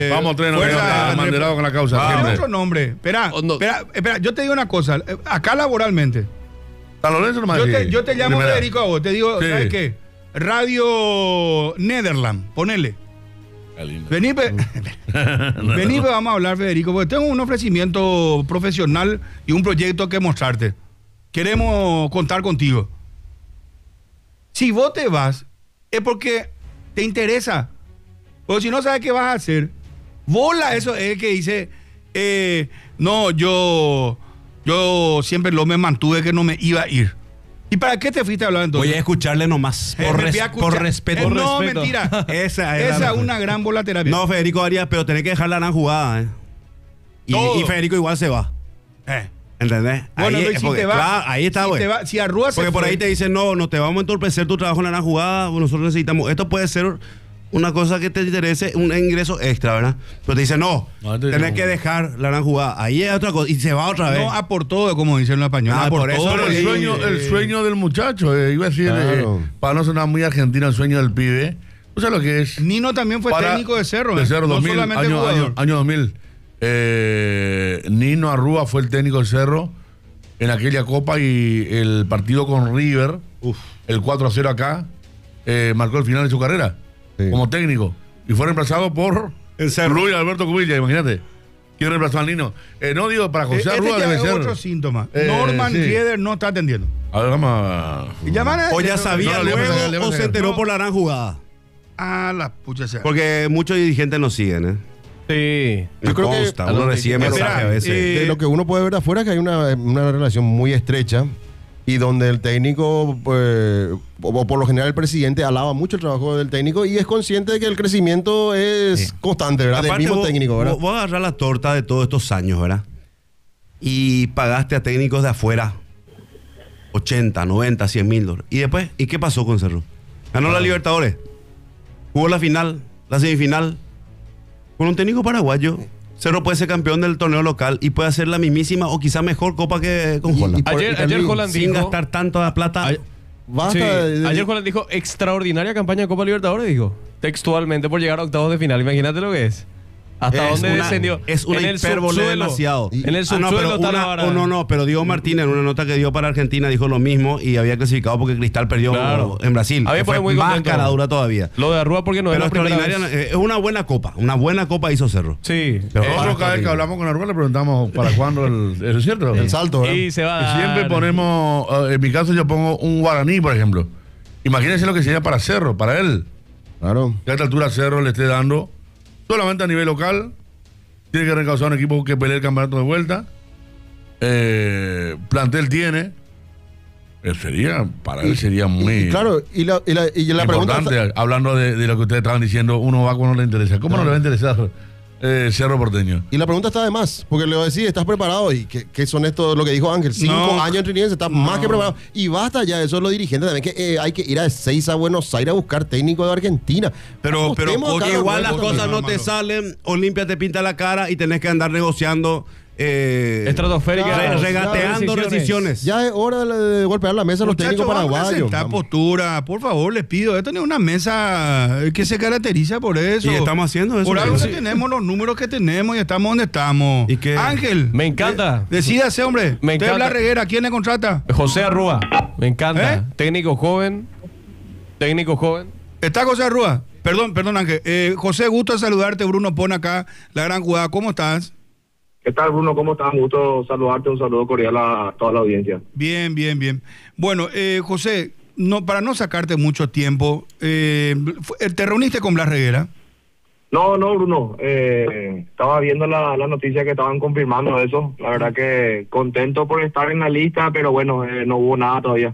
Vamos, Treno, fuerza, abanderado con la causa. Tiene otro nombre. Espera, yo te digo una cosa. Acá laboralmente. San Lorenzo nomás. Yo te llamo Primera. Federico a vos. Te digo, Sí. ¿sabes qué? Radio Netherland, ponele. Vení, vení, vamos a hablar, Federico, porque tengo un ofrecimiento profesional y un proyecto que mostrarte. Queremos contar contigo. Si vos te vas, es porque te interesa. Porque si no sabes qué vas a hacer, bola, eso es que dice, no, yo siempre me mantuve que no me iba a ir. ¿Y para qué te fuiste a hablar entonces? Voy a escucharle nomás, por respeto. No, mentira. Esa es una gran bola terapia. No, Federico Arias, pero tenés que dejar la gran jugada, y Federico igual se va. ¿Entendés? Bueno, ahí, si te va, claro, ahí está, güey. Si Arrua se porque por fue, ahí te dicen, no te vamos a entorpecer tu trabajo en la gran jugada, nosotros necesitamos. Esto puede ser una cosa que te interese, un ingreso extra, ¿verdad? Pero te dicen, tenés que dejar la gran jugada. Ahí es otra cosa, y se va otra vez. No aportó, como dicen los españoles. Por eso el sueño del muchacho, iba a decir, Claro. para no sonar muy argentino, el sueño del pibe. ¿Tú sabes lo que es? Nino también fue técnico de Cerro. De Cerro, no 2000, solamente jugador. año 2000. Nino Arrúa fue el técnico de Cerro en aquella copa y el partido con River, el 4-0 acá, marcó el final de su carrera como técnico. Y fue reemplazado por Luis Alberto Cubilla, imagínate. ¿Quién reemplazó al Nino? No digo para José Arrúa, ya debe es ser. otro síntoma. Norman Rieder no está atendiendo. A ver, vamos a... O ya sabía no, le vamos a sacar, le luego vamos o a se sacar. enteró por la gran jugada. Ah, la pucha sea. Porque muchos dirigentes nos siguen, Sí. Yo creo que uno recibe mensajes a veces. de lo que uno puede ver de afuera, que hay una relación muy estrecha y donde el técnico, o por lo general el presidente, alaba mucho el trabajo del técnico y es consciente de que el crecimiento es constante, ¿verdad? Aparte, del mismo técnico, ¿verdad? Vos agarrás la torta de todos estos años, ¿verdad? Y pagaste a técnicos de afuera 80, 90, 100 mil dólares. Y después, ¿y qué pasó con Cerro? Ganó la Libertadores, jugó la final, la semifinal. Con un técnico paraguayo, Cerro puede ser campeón del torneo local y puede hacer la mismísima o quizá mejor copa que con Holland. Ayer Holland sin dijo, gastar tanto plata. Basta sí, de- ayer Holland dijo, extraordinaria campaña de Copa Libertadores, dijo, textualmente por llegar a octavos de final. Imagínate lo que es. ¿Hasta Es dónde una- descendió? Es una En el hipérbole subsuelo. demasiado. En el subsuelo pero está la vara. pero Diego Martínez en una nota que dio para Argentina dijo lo mismo y había clasificado porque Cristal perdió Claro. en Brasil. A mí me que fue pone muy más contento. caradura todavía. Lo de Arrúa porque no Pero es la primera extraordinaria, vez. es una buena copa hizo Cerro. Sí. Pero Nosotros cada vez que hablamos con Arrúa le preguntamos para cuándo ¿es cierto? el salto, ¿verdad? Y se va a Y dar. siempre ponemos, en mi caso yo pongo un guaraní, por ejemplo. Imagínense lo que sería para Cerro, para él. Claro. Que a esta altura Cerro le esté dando solamente a nivel local. Tiene que reencauzar un equipo que pelee el campeonato de vuelta. Plantel tiene. Para él sería muy Y claro, y la pregunta importante. Hablando de lo que ustedes estaban diciendo, uno va cuando no le interesa. ¿Cómo no le va a interesar Cerro Porteño? Y la pregunta está de más, porque le voy a decir, ¿estás preparado? ¿Y qué son estos, lo que dijo Ángel? 5 años en Trinidad, estás más que preparado. Y basta ya, eso es los dirigentes también, que hay que ir a Ezeiza, a Buenos Aires a buscar técnico de Argentina. Pero Apostemos acá, igual las ¿no? cosas no te Armando. salen, Olimpia te pinta la cara y tenés que andar negociando Estratosférica. Claro, regateando decisiones. Ya es hora de golpear la mesa a los técnicos paraguayos. Sentar Vamos. postura, por favor, les pido. Esto es una mesa que se caracteriza por eso. Y estamos haciendo eso. Por algo Sí. que tenemos los números que tenemos y estamos donde estamos. ¿Y qué? Ángel. Me encanta. Decídase, hombre. Me Usted encanta. es la reguera, ¿quién le contrata? José Arrúa. Me encanta. ¿Eh? Técnico joven. ¿Está José Arrúa? Perdón, Ángel. José, gusto de saludarte. Bruno pone acá la gran jugada. ¿Cómo estás? ¿Qué tal, Bruno? ¿Cómo estás? Un gusto saludarte, un saludo cordial a toda la audiencia. Bien. Bueno, José, para no sacarte mucho tiempo, ¿te reuniste con Blas Reguera? No, Bruno. Estaba viendo la noticia que estaban confirmando eso. La verdad que contento por estar en la lista, pero bueno, no hubo nada todavía.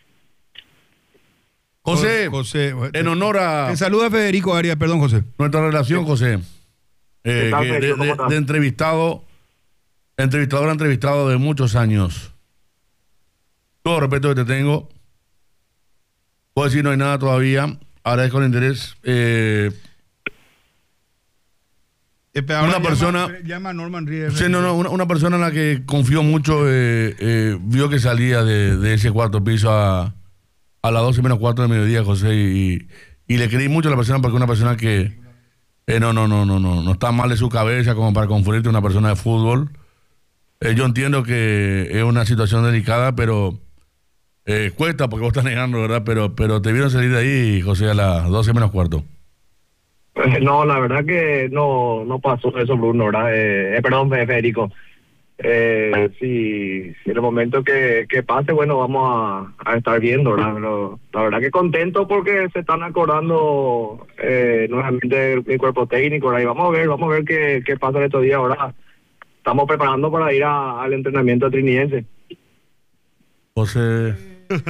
José, en honor a Te saluda Federico Arias, perdón, José. nuestra relación, José, ¿Qué tal, que Federico? ¿Cómo estás? de entrevistador a entrevistado de muchos años. Todo el respeto que te tengo. Puedo decir no hay nada todavía. Agradezco el interés. Una persona- Llama a Norman Rieder. Sí, una persona en la que confío mucho vio que salía de ese cuarto piso a las 12 menos cuarto del mediodía, José, y le creí mucho a la persona porque es una persona que No está mal de su cabeza como para confundirte a una persona de fútbol. Yo entiendo que es una situación delicada, pero cuesta porque vos estás negando, ¿verdad? Pero te vieron salir de ahí, José, a las 12 menos cuarto. No, la verdad que no pasó eso, Bruno, ¿verdad? Perdón, Federico. Si en el momento que pase, bueno, vamos a estar viendo, ¿verdad? Pero la verdad que contento porque se están acordando nuevamente mi cuerpo técnico, ¿verdad? Y vamos a ver qué pasa en estos días. Ahora estamos preparando para ir al entrenamiento triniense. José,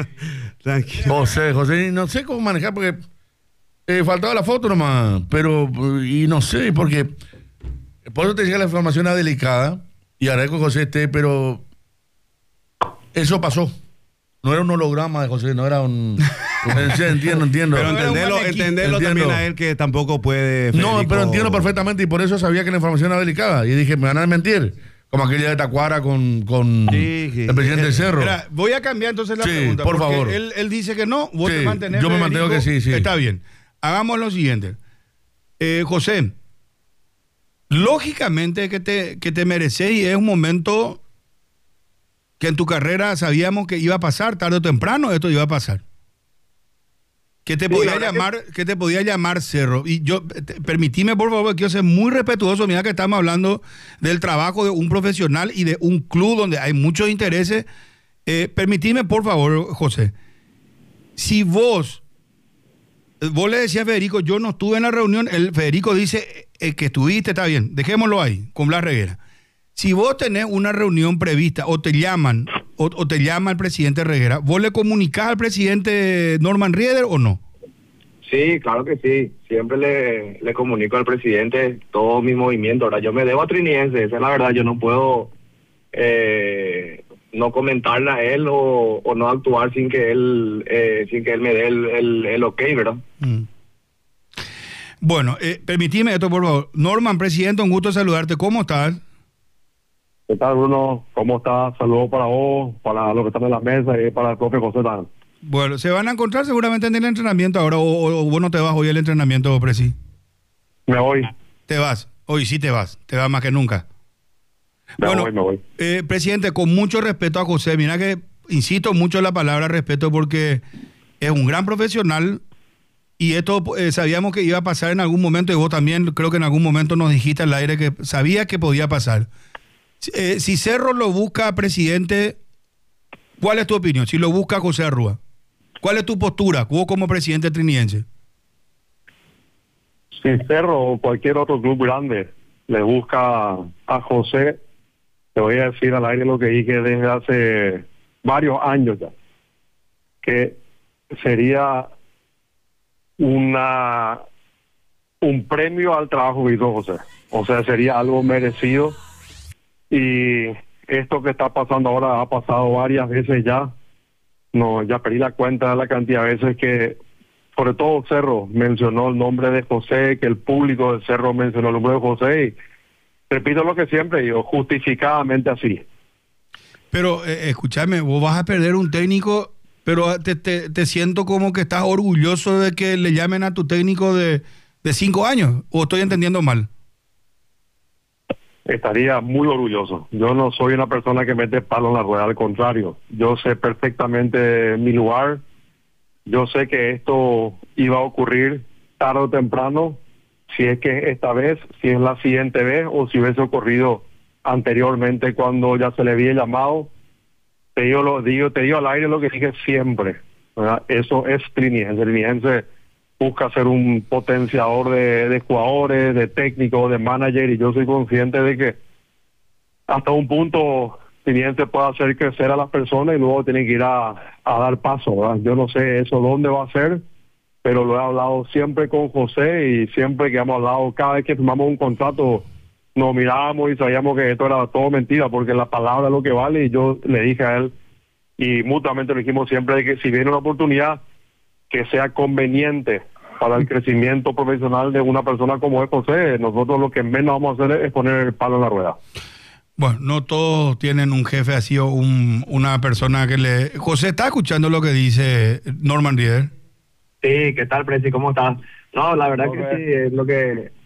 no sé cómo manejar porque faltaba la foto nomás, pero y no sé, porque por eso te decía la información era delicada. Y agradezco que José esté, pero eso pasó. No era un holograma de José, no era un... entiendo. Pero entenderlo también a él que tampoco puede... Federico... No, pero entiendo perfectamente y por eso sabía que la información era delicada. Y dije, me van a mentir. Como aquel día de Tacuara con el presidente del Cerro. Mira, voy a cambiar entonces la pregunta. Por favor. Él dice que no, vos te mantenés. Yo me mantengo que sí. Está bien. Hagamos lo siguiente. José... Lógicamente que te mereces y es un momento que en tu carrera sabíamos que iba a pasar, tarde o temprano esto iba a pasar. Que te podía llamar Cerro. Y permitime por favor, que yo sea muy respetuoso, mira que estamos hablando del trabajo de un profesional y de un club donde hay muchos intereses. Permitime por favor, José, si vos le decías a Federico, yo no estuve en la reunión, Federico dice que estuviste, está bien, dejémoslo ahí, con Blas Reguera. Si vos tenés una reunión prevista o te llaman, o te llama el presidente Reguera, ¿vos le comunicás al presidente Norman Rieder o no? Sí, claro que sí. Siempre le comunico al presidente todo mi movimiento. Ahora, yo me debo a Triniense, esa es la verdad, yo no puedo... no comentarle a él o no actuar sin que él me dé el ok, ¿verdad? Bueno, permitime esto, por favor. Norman, presidente, un gusto saludarte. ¿Cómo estás? ¿Qué tal, Bruno? ¿Cómo estás? Saludos para vos, para los que están en la mesa y para el propio José también. Bueno, se van a encontrar seguramente en el entrenamiento ahora o vos no te vas hoy al entrenamiento, Presi. Me voy. ¿Te vas? Hoy sí te vas más que nunca. Me voy. Presidente, con mucho respeto a José, mira que insisto mucho en la palabra respeto porque es un gran profesional y esto sabíamos que iba a pasar en algún momento y vos también creo que en algún momento nos dijiste al aire que sabía que podía pasar. Si Cerro lo busca, presidente, ¿cuál es tu opinión? Si lo busca José Arrúa, ¿cuál es tu postura vos como presidente triniense? Si Cerro o cualquier otro club grande le busca a José, te voy a decir al aire lo que dije desde hace varios años ya, que sería un premio al trabajo que hizo José. O sea, sería algo merecido. Y esto que está pasando ahora ha pasado varias veces ya. No, ya perdí la cuenta de la cantidad de veces que, sobre todo Cerro, mencionó el nombre de José, que el público de Cerro mencionó el nombre de José. Y repito lo que siempre digo, justificadamente así. Pero escúchame, vos vas a perder un técnico, pero te siento como que estás orgulloso de que le llamen a tu técnico de 5 años, ¿o estoy entendiendo mal? Estaría muy orgulloso. Yo no soy una persona que mete palo en la rueda, al contrario. Yo sé perfectamente mi lugar. Yo sé que esto iba a ocurrir tarde o temprano, si es que esta vez, si es la siguiente vez o si hubiese ocurrido anteriormente cuando ya se le había llamado. Te digo al aire lo que dije siempre, ¿verdad? Eso es Triniense. Triniense busca ser un potenciador de jugadores, de técnicos, de manager, y yo soy consciente de que hasta un punto Triniense puede hacer crecer a las personas y luego tiene que ir a dar paso, ¿verdad? Yo no sé eso dónde va a ser, pero lo he hablado siempre con José y siempre que hemos hablado, cada vez que firmamos un contrato, nos mirábamos y sabíamos que esto era todo mentira, porque la palabra es lo que vale, y yo le dije a él, y mutuamente le dijimos siempre de que si viene una oportunidad que sea conveniente para el crecimiento profesional de una persona como es José, nosotros lo que menos vamos a hacer es poner el palo en la rueda. Bueno, no todos tienen un jefe así o una persona que le... José, ¿está escuchando lo que dice Norman Rieder? Sí, ¿qué tal, Presi? ¿Cómo estás? No, la verdad que sí, es lo que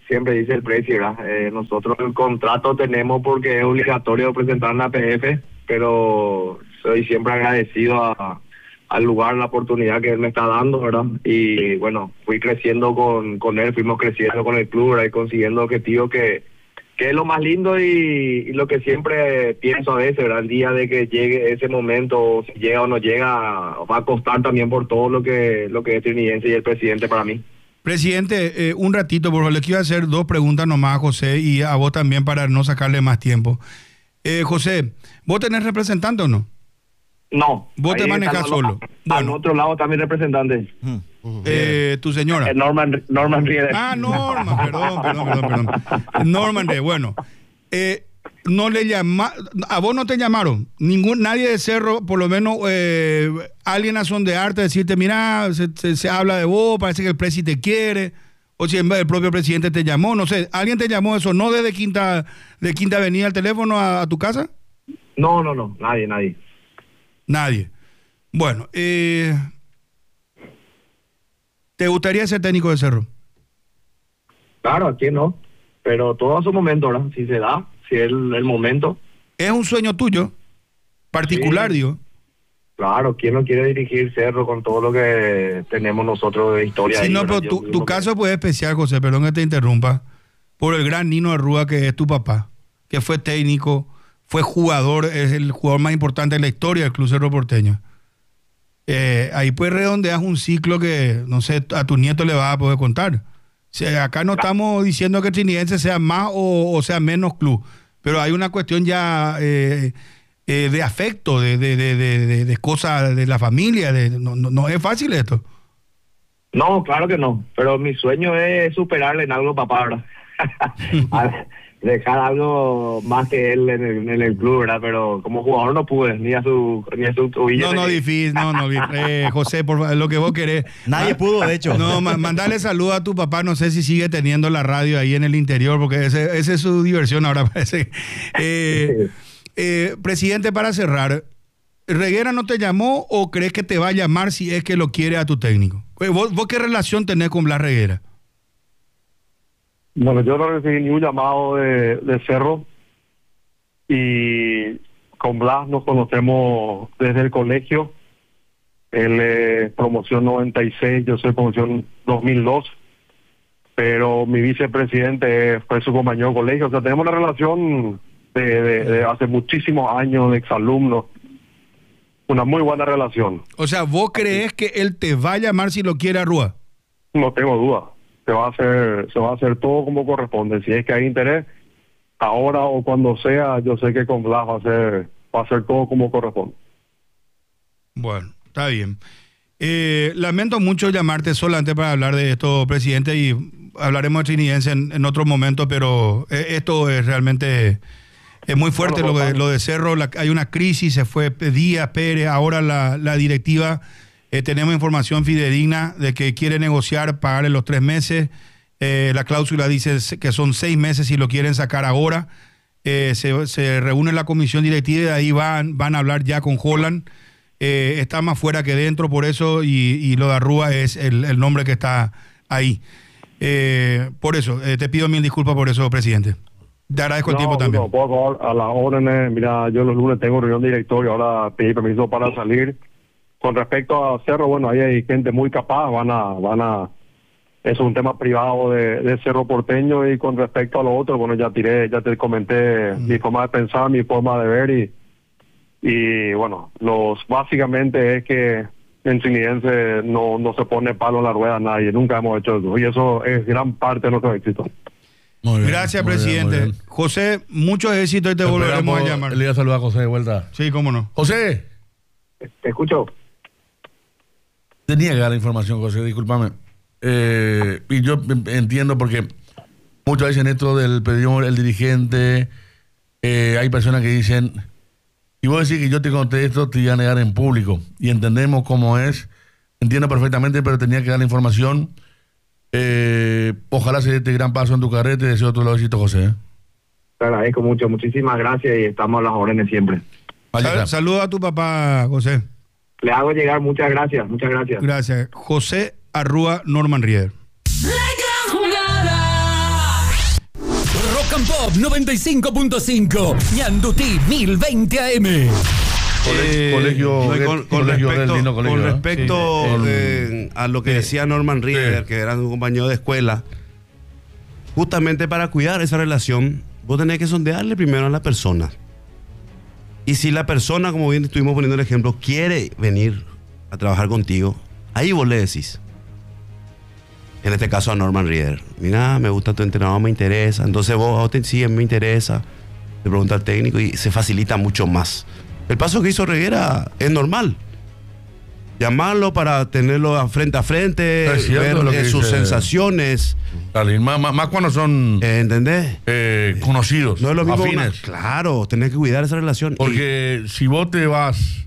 siempre dice el precio, ¿verdad? Nosotros el contrato tenemos porque es obligatorio presentar en la PF, pero soy siempre agradecido al lugar, la oportunidad que él me está dando, ¿verdad? Y bueno, fui creciendo con él, fuimos creciendo con el club, ¿verdad? Y consiguiendo objetivos que es lo más lindo y lo que siempre pienso a veces, ¿verdad? El día de que llegue ese momento, si llega o no llega, va a costar también por todo lo que es Trinidense y el presidente para mí. Presidente, un ratito, por favor, le quiero hacer 2 preguntas nomás a José y a vos también para no sacarle más tiempo. José, ¿vos tenés representante o no? No. ¿Vos te manejás solo? Al otro lado también representante. ¿Tu señora? Norman Rieder. Ah, Norman, perdón. Norman Rieder, bueno. No le a vos no te llamaron, nadie de Cerro, por lo menos alguien a sondearte, decirte, mira, se habla de vos, parece que el presidente te quiere, o si el propio presidente te llamó, no sé, ¿alguien te llamó eso, no desde Quinta Avenida al teléfono a tu casa? No, nadie. Bueno, ¿te gustaría ser técnico de Cerro? Claro, aquí no, pero todo a su momento, ¿verdad? Si se da. Si es el momento. ¿Es un sueño tuyo? Particular, sí. Digo. Claro, ¿quién no quiere dirigir Cerro con todo lo que tenemos nosotros de historia? Sí, no, pero tu caso pues especial, José, perdón que te interrumpa, por el gran Nino Arrúa que es tu papá, que fue técnico, fue jugador, es el jugador más importante de la historia del Club Cerro Porteño. Ahí pues redondeas un ciclo que, no sé, a tu nieto le vas a poder contar. O sea, acá no estamos diciendo que Trinidense sea más o sea menos club, pero hay una cuestión ya de afecto, de cosas de la familia, no es fácil esto. No, claro que no, pero mi sueño es superarle en algo, papá, ¿verdad? Dejar algo más que él en el club, ¿verdad? Pero como jugador no pude, ni a su tobillo. No, difícil, José, por favor, lo que vos querés. Nadie pudo, de hecho. No, mandale saludo a tu papá, no sé si sigue teniendo la radio ahí en el interior, porque esa es su diversión ahora, parece. Presidente, para cerrar, ¿Reguera no te llamó o crees que te va a llamar si es que lo quiere a tu técnico? ¿Vos qué relación tenés con Blas Reguera? Bueno, yo no recibí ni un llamado de Cerro y con Blas nos conocemos desde el colegio. Él es promoción 96, yo soy promoción 2002, pero mi vicepresidente fue su compañero de colegio. O sea, tenemos una relación de hace muchísimos años, de exalumnos, una muy buena relación. O sea, ¿vos crees que él te va a llamar si lo quiere a Rúa? No tengo duda. Se va a hacer todo como corresponde. Si es que hay interés, ahora o cuando sea, yo sé que con Blas va a hacer todo como corresponde. Bueno, está bien. Lamento mucho llamarte solamente para hablar de esto, presidente, y hablaremos de Trinidense en otro momento, pero esto es realmente muy fuerte, lo de Cerro. Hay una crisis, se fue Díaz, Pérez, ahora la directiva. Tenemos información fidedigna de que quiere negociar, pagarle los 3 meses. La cláusula dice que son 6 meses si lo quieren sacar ahora. Se reúne la comisión directiva y de ahí van a hablar ya con Holland. Está más fuera que dentro, por eso, y lo de Arrúa es el nombre que está ahí. Por eso, te pido mil disculpas por eso, presidente. Te agradezco el tiempo también. No, por favor, a las órdenes. Mira, yo los lunes tengo reunión de directorio, ahora pedí permiso para salir. Con respecto a Cerro, bueno, ahí hay gente muy capaz, es un tema privado de Cerro Porteño, y con respecto a lo otro, bueno, ya te comenté mi forma de pensar, mi forma de ver, y bueno, básicamente es que en Trinidense no se pone palo en la rueda a nadie, nunca hemos hecho eso, y eso es gran parte de nuestro éxito. Muy bien, gracias, presidente. Muy bien. José, mucho éxito y te volveremos a llamar. Le voy a saludar a José de vuelta. Sí, cómo no. José. Te escucho. Tenía que dar la información, José, discúlpame. Y yo entiendo porque muchas veces en esto del pedido el dirigente, hay personas que dicen, y vos decís que yo te conté esto, te iba a negar en público. Y entendemos cómo es, entiendo perfectamente, pero tenía que dar la información. Ojalá se dé este gran paso en tu carrera. Te deseo todo lo éxito, José. Te agradezco mucho, muchísimas gracias y estamos a las órdenes siempre. Saludos a tu papá, José. Le hago llegar, muchas gracias, muchas gracias. Gracias. José Arrúa Norman Rieder. La Gran Jugada. Rock and Pop 95.5, Ñandutí 1020 AM. Colegio, No, y con colegio respecto, del lindo colegio, con ¿verdad? respecto a lo que decía Norman River, Sí. que era un compañero de escuela, justamente para cuidar esa relación, vos tenés que sondearle primero a la persona. Y si la persona, como bien estuvimos poniendo el ejemplo, quiere venir a trabajar contigo, ahí vos le decís. En este caso a Norman River, mira, me gusta tu entrenador, me interesa. Entonces vos te sí, me interesa. Le pregunta al técnico y se facilita mucho más. El paso que hizo Reguera es normal. Llamarlo para tenerlo frente a frente, Es cierto lo que ver sus dice sensaciones. Dale, más cuando son ¿Entendés? conocidos, No es lo mismo. afines. Claro, tenés que cuidar esa relación. Porque si vos te vas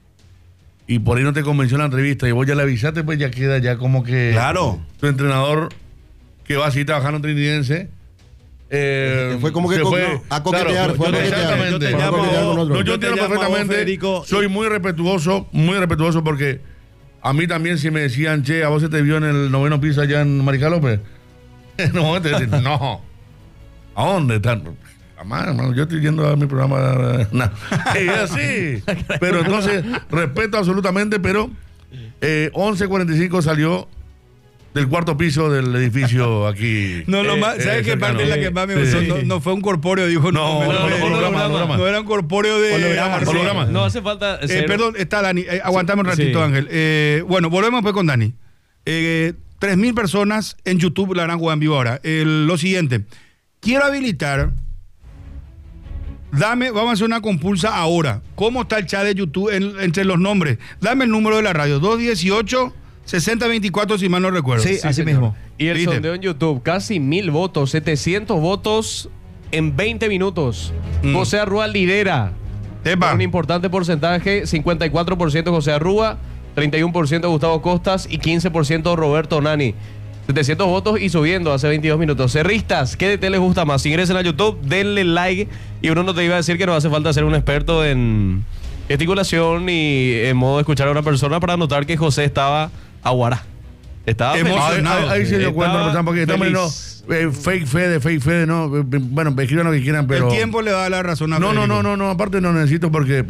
y por ahí no te convenció la entrevista y vos ya le avisaste, pues ya queda ya como que Claro. tu entrenador que va a seguir trabajando en Trinitense. Fue como que se a coquetear, fue a coquetear. Exactamente. Yo te Fue a llamo coquetear con otro. No, yo Yo te entiendo llamo a vos, perfectamente. Federico, Soy muy respetuoso porque a mí también si me decían, che, a vos se te vio en el 9º piso allá en Maricá López. No, te decir, no. ¿A dónde están? Jamás, hermano, yo estoy yendo a mi programa. No. Es así. Pero entonces, respeto absolutamente, pero 11:45 salió del 4º piso del edificio aquí. No, lo más, ¿sabes qué cercano. parte es la que más me gustó? Sí. No fue un corpóreo, dijo. No, holograma. No era un corpóreo de... Holograma. No hace falta. Perdón, está Dani. Aguantame un ratito, Sí. Ángel. Bueno, volvemos pues con Dani. 3.000 personas en YouTube la harán jugar en vivo ahora. Lo siguiente. Quiero habilitar. Vamos a hacer una compulsa ahora. ¿Cómo está el chat de YouTube entre los nombres? Dame el número de la radio. 218-6024, si mal no recuerdo. Sí, así mismo. Y el ¿Viste? sondeo en YouTube, casi 1.000 votos, 700 votos en 20 minutos. José Arrua lidera. Epa. Con un importante porcentaje, 54% José Arrua, 31% Gustavo Costas y 15% Roberto Nani. 700 votos y subiendo hace 22 minutos. Cerristas, ¿qué DT les gusta más? Ingresen a YouTube, denle like. Y uno no te iba a decir que no hace falta ser un experto en gesticulación y en modo de escuchar a una persona para notar que José estaba aguará. Estaba Emocionado. Ahí se dio cuenta, Estaba porque estamos feliz. fake Fede, no. Bueno, escriban lo que quieran, pero. El tiempo le da la razón a No, Federico. no, aparte no necesito porque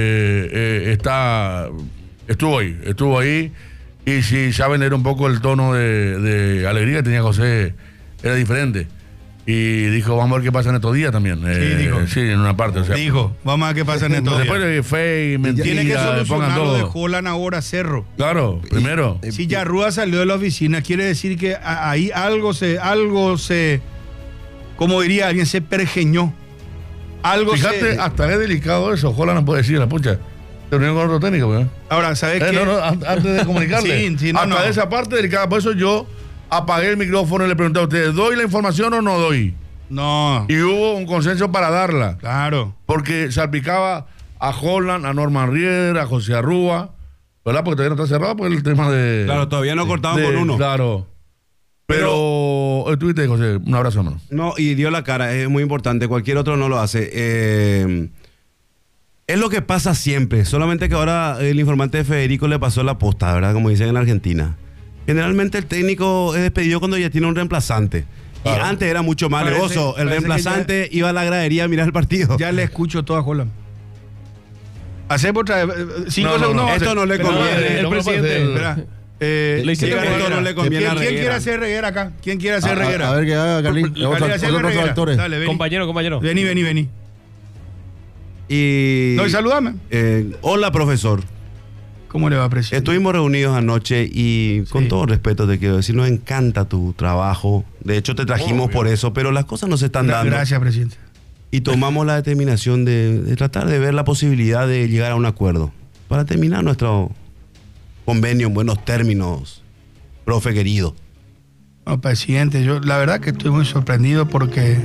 estuvo ahí y si saben leer un poco el tono de alegría que tenía José, era diferente. Y dijo, vamos a ver qué pasa en estos días también. dijo. Sí, en una parte. O sea, Dijo, vamos a ver qué pasa en estos días. después de fe y mentira, Tiene que pongan solucionar lo de todo. Holland ahora, Cerro. Claro, primero. Si ya Rúa salió de la oficina, quiere decir que ahí algo se, como diría alguien, se pergeñó. Fíjate, hasta es delicado eso. Ojalá no puede decir la pucha. Se reunió con otro técnico, ¿verdad? Ahora, ¿sabes qué? No, antes de comunicarle. Sí, no, hasta no. esa parte delicada. Por eso yo apagué el micrófono y le pregunté a ustedes, ¿doy la información o no doy? No, Y hubo un consenso para darla. claro. Porque salpicaba a Holland, a Norman Rieder, a José Arrúa, ¿verdad? Porque todavía no está cerrado por el tema de... Claro, todavía no cortaban con uno. Claro. Pero estuviste, José, un abrazo, hermano. No, y dio la cara, es muy importante, cualquier otro no lo hace. Es lo que pasa siempre, solamente que ahora el informante de Federico le pasó la posta, ¿verdad? Como dicen en la Argentina. Generalmente el técnico es despedido cuando ya tiene un reemplazante. Claro. Y antes era mucho más alevoso. El parece que reemplazante iba a la gradería a mirar el partido. Ya le escucho todo a Holland. Hacemos otra vez. 5 No, segundos. esto no le conviene. el presidente. Espera. Le hicieron llega esto Reguera. no le conviene a ¿Quién Reguera. quiere hacer Reguera acá? ¿Quién quiere hacer Reguera? A ver qué haga Carlín. Carlín, hacer Otros Reguera. actores. Dale, vení. Compañero. Vení. Y No, y saludame. hola, profesor. ¿Cómo le va, presidente? Estuvimos reunidos anoche y con todo respeto te quiero decir, nos encanta tu trabajo. De hecho, te trajimos por eso, pero las cosas no se están dando. Gracias, presidente. Y tomamos la determinación de tratar de ver la posibilidad de llegar a un acuerdo para terminar nuestro convenio en buenos términos, profe querido. No, presidente, yo la verdad que estoy muy sorprendido porque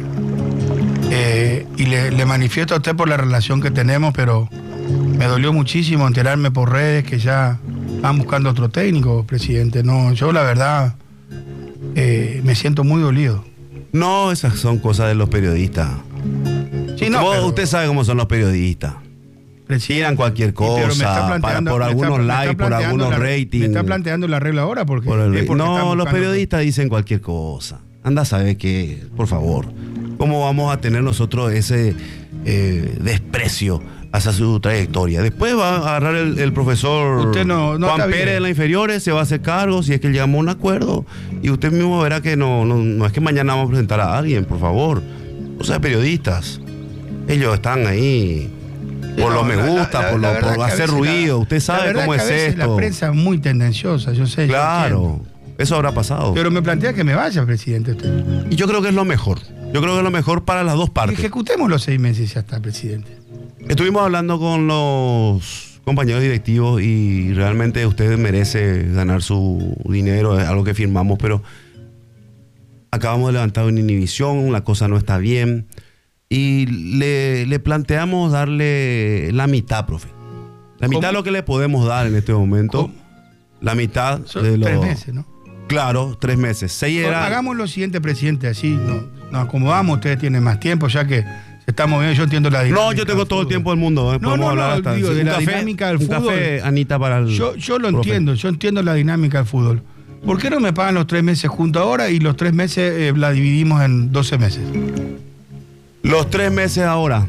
y le manifiesto a usted por la relación que tenemos, pero me dolió muchísimo enterarme por redes que ya están buscando otro técnico, presidente. No, yo la verdad me siento muy dolido. No, esas son cosas de los periodistas. Sí, no, pero, Usted sabe cómo son los periodistas. Tiran cualquier pero me está cosa planteando- por me está- algunos me está likes, por planteando algunos la- ratings. Me está planteando la regla ahora porque, por el- es porque están no, los buscando- periodistas dicen cualquier cosa. Anda a saber que, por favor. ¿cómo vamos a tener nosotros ese desprecio hacia su trayectoria? Después va a agarrar el profesor Usted no Juan está Pérez bien. de las inferiores, se va a hacer cargo si es que llegamos a un acuerdo. Y usted mismo verá que no es que mañana vamos a presentar a alguien, por favor. O sea, periodistas. Ellos están ahí por lo me gusta, por hacer ruido. Usted sabe cómo es esto. La prensa es muy tendenciosa, yo sé. Claro, eso habrá pasado. Pero me plantea que me vaya, presidente, usted. Y yo creo que es lo mejor. Yo creo que es lo mejor para las dos partes. Ejecutemos los 6 meses y ya está, presidente. Estuvimos hablando con los compañeros directivos y realmente usted merece ganar su dinero, es algo que firmamos, pero acabamos de levantar una inhibición, la cosa no está bien y le planteamos darle la mitad, profe. La mitad de lo que le podemos dar en este momento. ¿Cómo? La mitad Son de los... 3 meses, ¿no? Claro, 3 meses. 6 era... Hagamos lo siguiente, presidente, así nos acomodamos, ustedes tienen más tiempo, ya que se está moviendo, yo entiendo la dinámica. No, yo tengo todo el tiempo del mundo. Podemos hablar hasta digo, de un la café, dinámica del un fútbol. café, Anita, para el... Yo lo profe. entiendo, yo entiendo la dinámica del fútbol. ¿Por qué no me pagan los 3 meses juntos ahora y los 3 meses la dividimos en 12 meses? Los 3 meses ahora.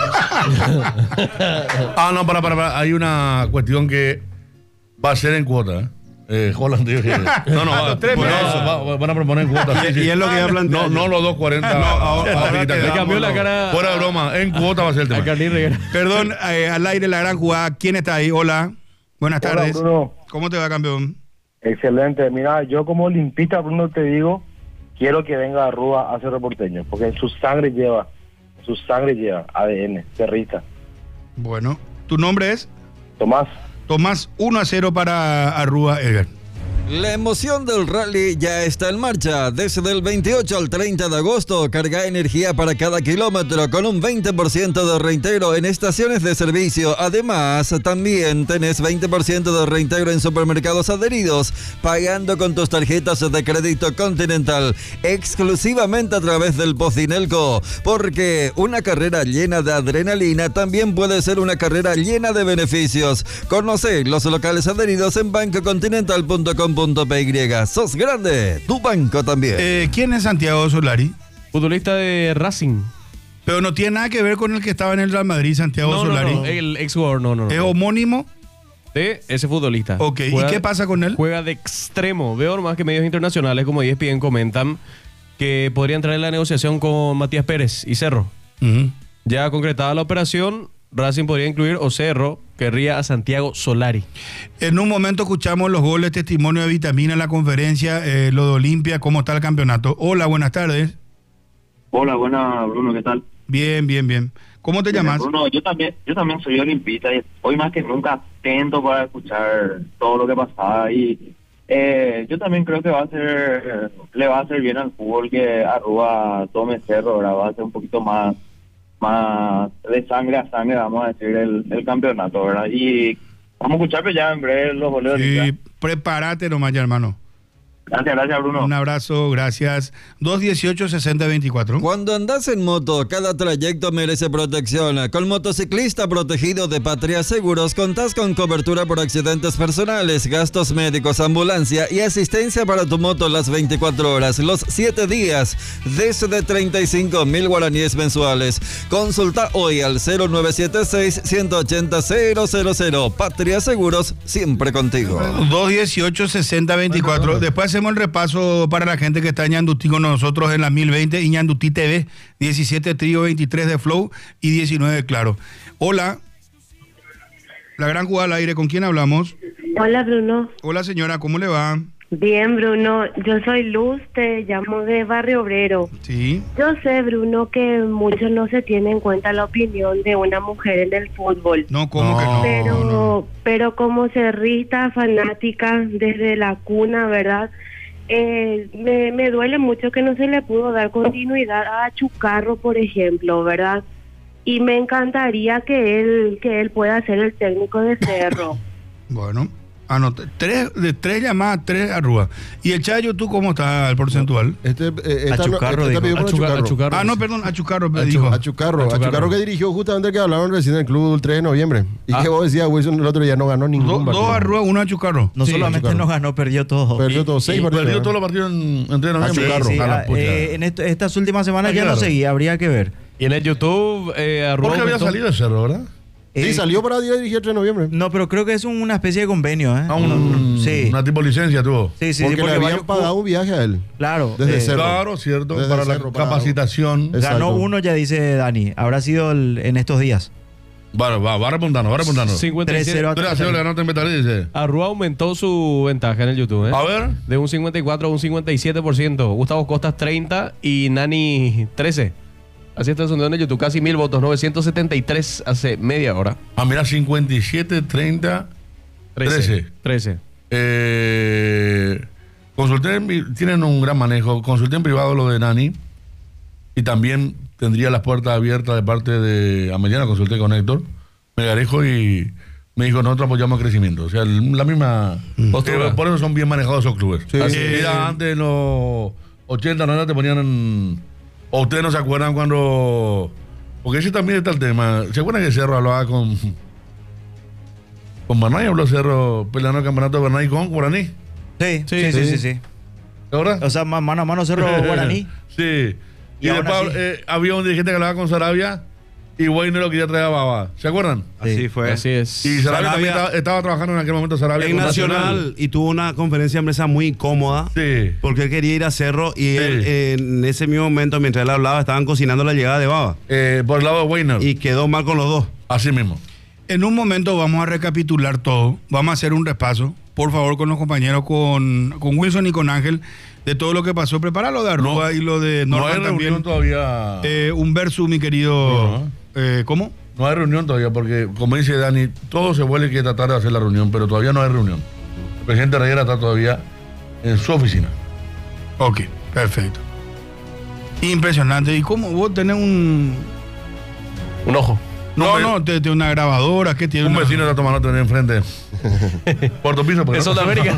No, para. Hay una cuestión que va a ser en cuota, Holland dijo que... No, Los 3 meses. van a proponer en cuota. Sí, Y es lo que ya planteé. No los 2.40. ahora ahorita, le que- cambió la cara Fuera de broma, en cuota va a ser el a tema. Carly Rivera. Perdón, al aire la gran jugada. ¿Quién está ahí? Hola. Buenas Hola, tardes. Bruno. ¿Cómo te va, campeón? Excelente. Mira, yo como olimpista, Bruno, te digo, quiero que venga Arrúa a Cerro Porteño, porque en su sangre lleva ADN, cerrista. Bueno, ¿tu nombre es? Tomás. Tomás, 1-0 para Arrúa, Edgar. La emoción del rally ya está en marcha. Desde el 28 al 30 de agosto, carga energía para cada kilómetro con un 20% de reintegro en estaciones de servicio. Además, también tenés 20% de reintegro en supermercados adheridos, pagando con tus tarjetas de crédito Continental, exclusivamente a través del Postinelco. Porque una carrera llena de adrenalina también puede ser una carrera llena de beneficios. Conoce los locales adheridos en bancocontinental.com.py. Sos grande, tu banco también. ¿Quién es Santiago Solari? Futbolista de Racing. Pero no tiene nada que ver con el que estaba en el Real Madrid, Santiago Solari. No, el ex jugador, no. ¿Es homónimo? De ese futbolista. Ok, ¿y qué pasa con él? Juega de extremo. Veo más que medios internacionales como ESPN comentan que podría entrar en la negociación con Matías Pérez y Cerro. Ya concretada la operación, Racing podría incluir o Cerro querría a Santiago Solari. En un momento escuchamos los goles, testimonio de Vitamina en la conferencia, lo de Olimpia, cómo está el campeonato. Hola, buenas tardes. Hola, buenas, Bruno, ¿qué tal? Bien. ¿Cómo te llamas? Bruno, yo también soy olimpista y hoy más que nunca atento para escuchar todo lo que pasaba y yo también creo que le va a hacer bien al fútbol que Arrúa tome Cerro, ¿verdad? Va a ser un poquito más de sangre a sangre, vamos a decir, el campeonato, ¿verdad? Y vamos a escuchar pues, ya en breve los goles. Sí, prepárate nomás ya, hermano. Gracias, Bruno. Un abrazo, gracias. 218-6024. Cuando andas en moto, cada trayecto merece protección. Con Motociclista Protegido de Patria Seguros contás con cobertura por accidentes personales, gastos médicos, ambulancia y asistencia para tu moto las 24 horas, los 7 días, desde 35.000 guaraníes mensuales. Consulta hoy al 0976-180-000. Patria Seguros, siempre contigo. 218-6024. Después hacemos el repaso para la gente que está en Ñandutí con nosotros en la 1020 y Ñandutí TV, 17 Trío, 23 de Flow y 19 de Claro. Hola. La gran jugada al aire, ¿con quién hablamos? Hola, Bruno. Hola, señora, ¿cómo le va? Bien, Bruno. Yo soy Luz, te llamo de Barrio Obrero. Sí. Yo sé, Bruno, que muchos no se tiene en cuenta la opinión de una mujer en el fútbol. No, ¿cómo que no? Pero como cerrista, fanática desde la cuna, ¿verdad? Me duele mucho que no se le pudo dar continuidad a Chucarro, por ejemplo, ¿verdad? Y me encantaría que él pueda ser el técnico de Cerro. Bueno, Ah, no, de 3 llamadas, 3 Arrua. ¿Y el chat de YouTube cómo está el porcentual? Achucarro, Achucarro. Ah, no, perdón, Achucarro dijo. Achucarro que dirigió justamente el que hablaron recién del club el 3 de noviembre. Y que vos decías, Wilson el otro día no ganó ningún partido. 2 Arrua, 1 Achucarro. No solamente no ganó, perdió todo. Perdió todos 6 partidos. Perdió todos los partidos en 3 de noviembre. En estas últimas semanas ya no seguía, habría que ver. Y en el YouTube, Arrua. Porque había salido de Cerro, ¿verdad? Sí, salió para dirigir el 3 de noviembre. No, pero creo que es una especie de convenio, ¿eh? Sí. Una tipo licencia tuvo. Sí, porque le habían pagado un viaje a él. Claro. Desde Cerro. Claro, cierto. Para la capacitación. Ganó 1, ya dice Dani. Habrá sido en estos días. Va repuntando. 3-0 le ganó Tembetalí, dice. Arrua aumentó su ventaja en el YouTube, ¿eh? A ver. De un 54 a un 57%. Gustavo Costas 30 y Nani 13. Así está el sondeo en el YouTube. Casi 1000 votos, 973 hace media hora. Ah, mira, 57, 30, 13. Tienen un gran manejo. Consulté en privado lo de Nani. Y también tendría las puertas abiertas de parte de... A mañana consulté con Héctor Megarejo y me dijo, nosotros apoyamos el crecimiento. O sea, la misma postura. Por eso son bien manejados esos clubes. Sí. Mira, antes en los 80, 90 te ponían en... ¿O ustedes no se acuerdan cuando...? Porque ese también está el tema. ¿Se acuerdan que Cerro hablaba con Bernay? Habló Cerro peleando el campeonato de Bernay con Guaraní. Sí. ¿Ahora? O sea, mano a mano Cerro Guaraní. Sí. Y después había un dirigente que hablaba con Sarabia y Wayne lo quería traer a Baba. ¿Se acuerdan? Así fue. Así es. Y Sarabia también estaba trabajando en aquel momento Sarabia en Nacional y tuvo una conferencia de prensa muy incómoda. Sí. Porque él quería ir a Cerro y él, en ese mismo momento, mientras él hablaba, estaban cocinando la llegada de Baba. Por el lado de Wayne. Y quedó mal con los dos. Así mismo. En un momento vamos a recapitular todo. Vamos a hacer un repaso, por favor, con los compañeros, con Wilson y con Ángel, de todo lo que pasó. Prepara lo de Arrua y lo de Norman también. Todavía. Un verso, mi querido. ¿Cómo? No hay reunión todavía, porque como dice Dani, todo se vuelve que tratar de hacer la reunión, pero todavía no hay reunión. El presidente Reguera está todavía en su oficina. Ok, perfecto. Impresionante. ¿Y cómo vos tenés un ojo? No, tiene una grabadora. ¿Qué tiene? Un vecino está tomando tener enfrente. Puerto Piso, ¿En Sudamérica?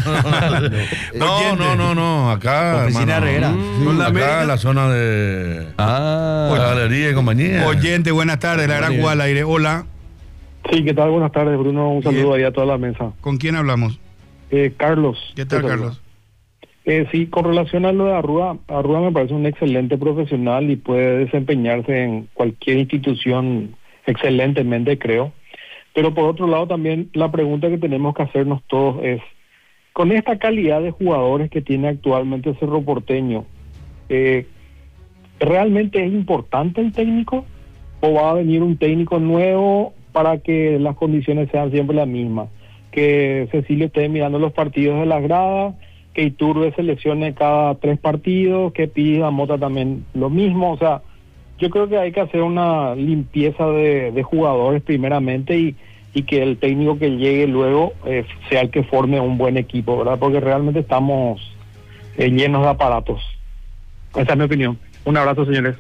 No. Acá. Oficina Reguera. Acá en la zona de. La galería y compañía. Oyente, buenas tardes. La gran Cuba al aire. Hola. Sí, ¿qué tal? Buenas tardes, Bruno. Un saludo ahí a toda la mesa. ¿Con quién hablamos? Carlos. ¿Qué tal, Carlos? Sí, con relación a lo de Arrua me parece un excelente profesional y puede desempeñarse en cualquier institución excelentemente, creo. Pero por otro lado también la pregunta que tenemos que hacernos todos es, con esta calidad de jugadores que tiene actualmente Cerro Porteño, ¿realmente es importante el técnico? ¿O va a venir un técnico nuevo para que las condiciones sean siempre las mismas? Que Cecilio esté mirando los partidos de las gradas, que Iturbe seleccione cada 3 partidos, que Pida Mota también lo mismo. O sea, yo creo que hay que hacer una limpieza de jugadores primeramente y que el técnico que llegue luego sea el que forme un buen equipo, ¿verdad? Porque realmente estamos llenos de aparatos. Esa es mi opinión. Un abrazo, señores.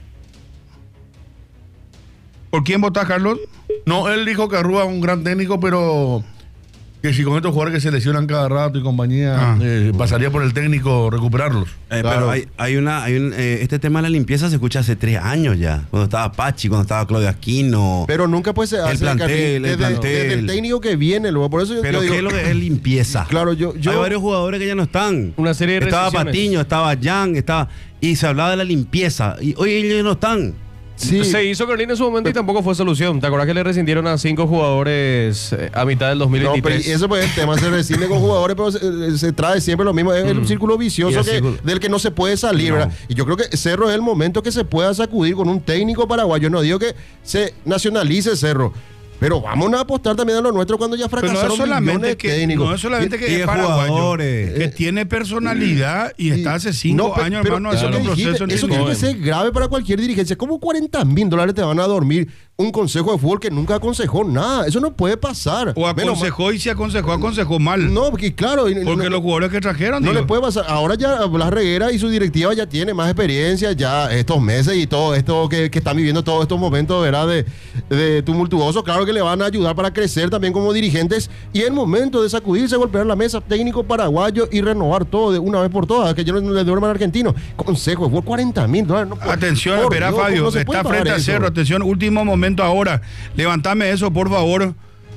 ¿Por quién votás, Carlos? No, él dijo que Arrua es un gran técnico, pero que si con estos jugadores que se lesionan cada rato y compañía, pasaría por el técnico recuperarlos. Pero este tema de la limpieza se escucha hace 3 años ya. Cuando estaba Pachi, cuando estaba Claudio Aquino. Pero nunca puede ser el plantel. Desde el técnico que viene, luego. Por eso pero ¿qué es lo que es limpieza? Claro, hay varios jugadores que ya no están. Una serie de Estaba Patiño, estaba Jan, y se hablaba de la limpieza. Y hoy ellos no están. Sí. Se hizo Carolina en su momento y tampoco fue solución. ¿Te acuerdas que le rescindieron a 5 jugadores a mitad del 2023? No, pero eso pues el tema, se rescinde con jugadores, pero se trae siempre lo mismo. Es un círculo vicioso del que no se puede salir, ¿verdad? Y yo creo que Cerro es el momento que se pueda sacudir con un técnico paraguayo. No digo que se nacionalice Cerro, pero vamos a apostar también a lo nuestro cuando ya fracasaron. No es solamente que es paraguayo, que tiene personalidad y está hace 5 años, hermano, haciendo un proceso. Eso tiene que ser grave para cualquier dirigencia. ¿Cómo $40,000 te van a dormir un consejo de fútbol que nunca aconsejó nada. Eso no puede pasar. O aconsejó y si aconsejó mal. No, porque claro. Porque los jugadores que trajeron. No le puede pasar. Ahora ya Blas Reguera y su directiva ya tiene más experiencia, ya estos meses y todo esto que están viviendo todos estos momentos, ¿verdad? De tumultuosos. Claro que le van a ayudar para crecer también como dirigentes. Y es el momento de sacudirse, golpear la mesa, técnico paraguayo y renovar todo de una vez por todas. Que yo no le duerma al argentino. Consejo de fútbol, $40,000. No, atención, espera, Fabio. No está frente a Cerro. Atención, último momento ahora. Levantame eso, por favor.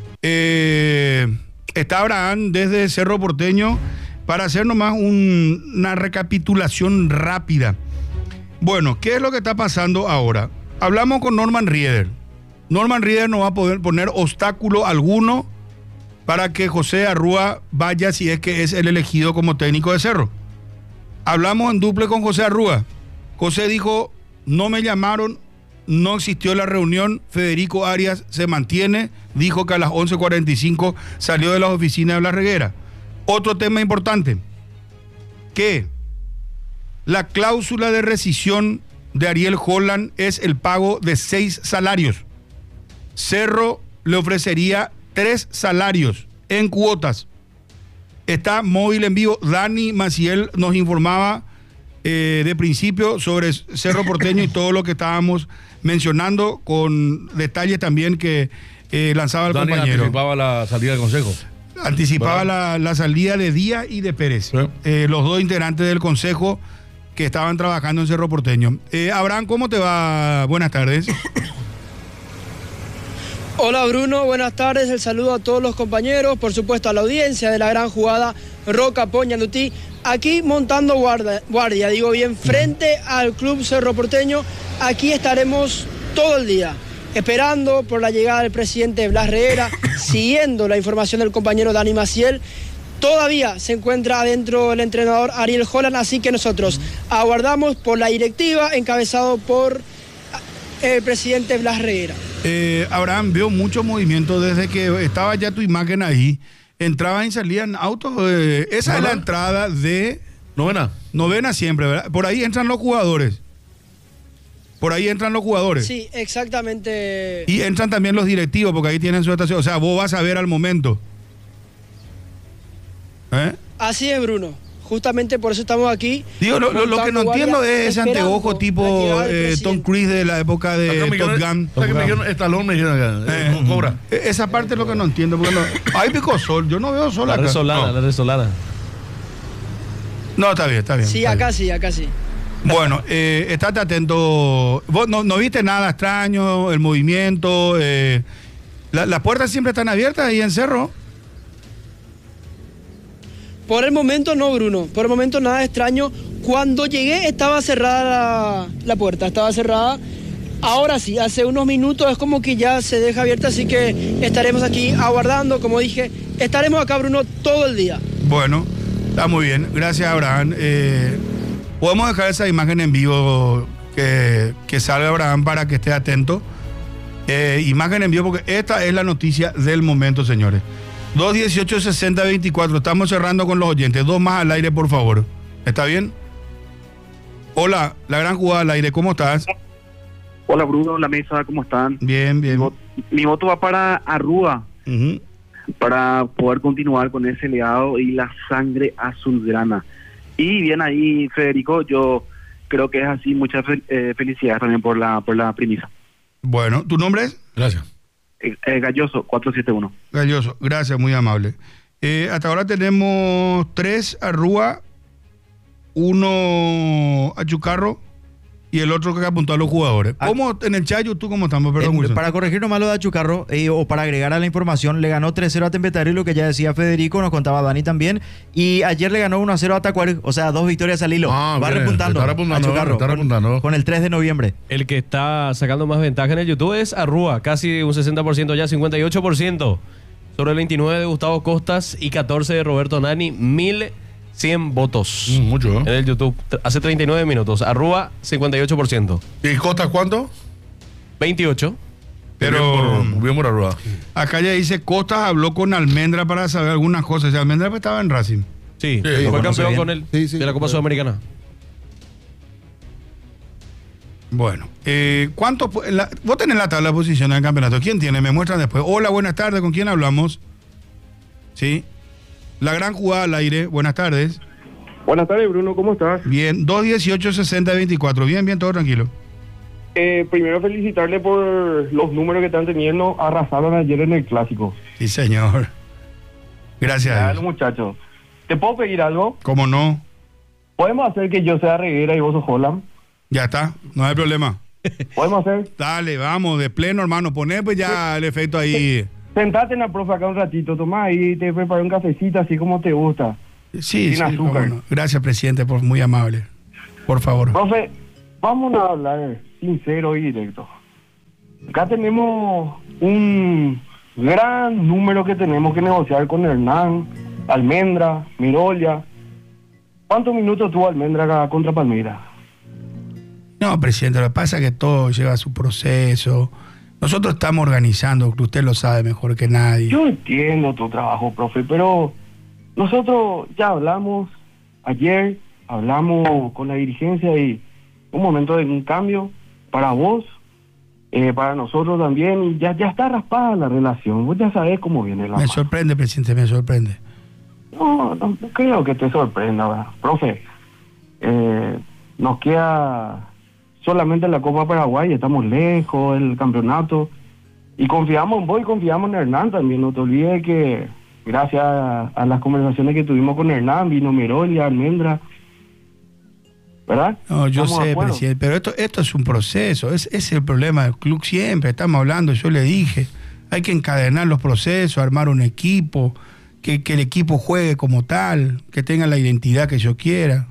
Está Abraham desde Cerro Porteño para hacer nomás una recapitulación rápida. Bueno, ¿qué es lo que está pasando ahora? Hablamos con Norman Rieder. Norman Rieder no va a poder poner obstáculo alguno para que José Arrúa vaya si es que es el elegido como técnico de Cerro. Hablamos en duple con José Arrúa. José dijo, no me llamaron, no existió la reunión, Federico Arias se mantiene, dijo que a las 11:45 salió de las oficinas de Blas Reguera. Otro tema importante, que la cláusula de rescisión de Ariel Holland es el pago de 6 salarios. Cerro le ofrecería 3 salarios en cuotas. Está móvil en vivo. Dani Maciel nos informaba de principio sobre Cerro Porteño y todo lo que estábamos mencionando, con detalles también que lanzaba el Dani compañero. Anticipaba la salida del consejo. Anticipaba la salida de Díaz y de Pérez, sí. Los dos integrantes del consejo que estaban trabajando en Cerro Porteño. Abraham, ¿cómo te va? Buenas tardes. Hola Bruno, buenas tardes, el saludo a todos los compañeros, por supuesto a la audiencia de la gran jugada Roca Poñandutí, aquí montando guardia, digo bien, frente al Club Cerro Porteño. Aquí estaremos todo el día, esperando por la llegada del presidente Blas Reguera, siguiendo la información del compañero Dani Maciel. Todavía se encuentra adentro el entrenador Ariel Holland, así que nosotros aguardamos por la directiva encabezado por el presidente Blas Reguera. Abraham, veo mucho movimiento desde que estaba ya tu imagen ahí. Entraban y salían autos. Esa es la entrada de... Novena siempre, ¿verdad? Por ahí entran los jugadores. Sí, exactamente. Y entran también los directivos, porque ahí tienen su estación. O sea, vos vas a ver al momento. Así es, Bruno. Justamente por eso estamos aquí. Digo, lo que no entiendo es ese anteojo tipo Tom Cruise de la época de Top Gun. Stallone me dijeron acá, cobra. Esa parte es lo que no entiendo. Porque hay pico sol, yo no veo sol acá. La resolana. No, está bien. Sí, acá sí. Bueno, estate atento. Vos no viste nada extraño, el movimiento. Las puertas siempre están abiertas ahí en Cerro. Por el momento no, Bruno. Por el momento nada extraño. Cuando llegué estaba cerrada la puerta, estaba cerrada. Ahora sí, hace unos minutos es como que ya se deja abierta, así que estaremos aquí aguardando. Como dije, estaremos acá, Bruno, todo el día. Bueno, está muy bien. Gracias, Abraham. Podemos dejar esa imagen en vivo que salga Abraham para que esté atento. Imagen en vivo, porque esta es la noticia del momento, señores. 218-60-24. Estamos cerrando con los oyentes. 2 más al aire, por favor. ¿Está bien? Hola, la gran jugada al aire. ¿Cómo estás? Hola, Bruno, la mesa, ¿cómo están? Bien. Mi voto va para Arrúa, para poder continuar con ese legado y la sangre azulgrana. Y bien ahí, Federico, yo creo que es así. Muchas felicidades también por la premisa. Bueno, ¿tu nombre es? Gracias. Galloso, 471. Galloso, gracias, muy amable. Hasta ahora tenemos 3 Arrúa, 1 Achucarro y el otro que apuntó a los jugadores. ¿Cómo en el chat YouTube cómo estamos? Perdón, Wilson. Para corregir nomás lo de Achucarro, o para agregar a la información, le ganó 3-0 a Tempetario, lo que ya decía Federico, nos contaba Dani también, y ayer le ganó 1-0 a Tacuary, o sea, 2 victorias al hilo. Va bien, repuntando Achucarro, está repuntando. con el 3 de noviembre. El que está sacando más ventaja en el YouTube es Arrúa, casi un 60% ya, 58%. Sobre el 29 de Gustavo Costas y 14 de Roberto Nani, 1100 votos. Mucho, en el YouTube. Hace 39 minutos. Arrúa, 58%. ¿Y Costas cuánto? 28. Pero bien por Arrúa. Acá ya dice, Costas habló con Almendra para saber algunas cosas. O Almendra estaba en Racing. Sí, fue campeón con él de la Copa Sudamericana. Bueno, vos tenés la tabla de posiciones del campeonato. ¿Quién tiene? Me muestran después. Hola, buenas tardes. ¿Con quién hablamos? Sí. La gran jugada al aire. Buenas tardes. Buenas tardes, Bruno. ¿Cómo estás? Bien. 2-18-60-24. Bien, todo tranquilo. Primero felicitarle por los números que están teniendo. Arrasaron ayer en el Clásico. Sí, señor. Gracias. Dale, muchachos. ¿Te puedo pedir algo? ¿Cómo no? ¿Podemos hacer que yo sea Reguera y vos sos Holland? Ya está, no hay problema. ¿Podemos hacer? Dale, vamos, de pleno, hermano. Poné pues ya el efecto ahí. Sentate en la profe acá un ratito, tomá ahí, te preparé un cafecito así como te gusta. Sí, sin azúcar. No. Gracias, presidente, muy amable. Por favor. Profe, vamos a hablar sincero y directo. Acá tenemos un gran número que tenemos que negociar con Hernán, Almendra, Mirolia. ¿Cuántos minutos tuvo Almendra acá contra Palmeiras? No, presidente, lo que pasa es que todo lleva su proceso. Nosotros estamos organizando, que usted lo sabe mejor que nadie. Yo entiendo tu trabajo, profe, pero nosotros ya hablamos ayer, hablamos con la dirigencia y un momento de un cambio para vos, para nosotros también, y ya está raspada la relación. Vos ya sabés cómo viene la Me sorprende, presidente, me sorprende. No creo que te sorprenda, ¿verdad? Profe. Nos queda solamente la Copa Paraguay, estamos lejos del campeonato y confiamos en vos y confiamos en Hernán también. No te olvides que gracias a las conversaciones que tuvimos con Hernán, vino Mirolia, Almendra, ¿verdad? No, yo sé, presidente, pero esto es un proceso, es el problema del club siempre, estamos hablando, yo le dije, hay que encadenar los procesos, armar un equipo, que el equipo juegue como tal, que tenga la identidad que yo quiera.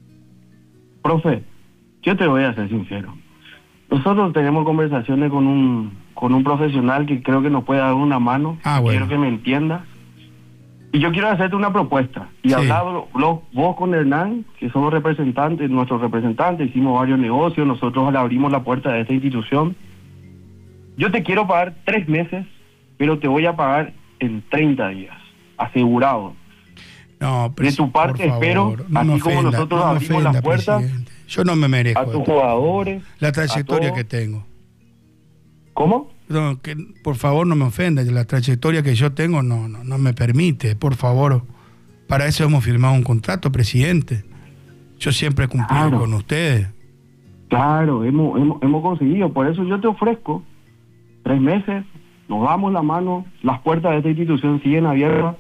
Profe, yo te voy a ser sincero. Nosotros tenemos conversaciones con un profesional que creo que nos puede dar una mano. Bueno. Quiero que me entiendas. Y yo quiero hacerte una propuesta. Y sí. Hablado vos con Hernán, que somos representantes, nuestros representantes, hicimos varios negocios, nosotros le abrimos la puerta de esta institución. Yo te quiero pagar 3 meses, pero te voy a pagar en 30 días, asegurado. No, de tu parte espero, así como nosotros abrimos las puertas, presidente. Yo no me merezco a tus jugadores, la trayectoria que tengo. ¿Cómo? No, que por favor no me ofenda, la trayectoria que yo tengo no me permite, por favor. Para eso hemos firmado un contrato, presidente. Yo siempre he cumplido con ustedes. Claro, hemos conseguido, por eso yo te ofrezco 3 meses, nos damos la mano, las puertas de esta institución siguen abiertas,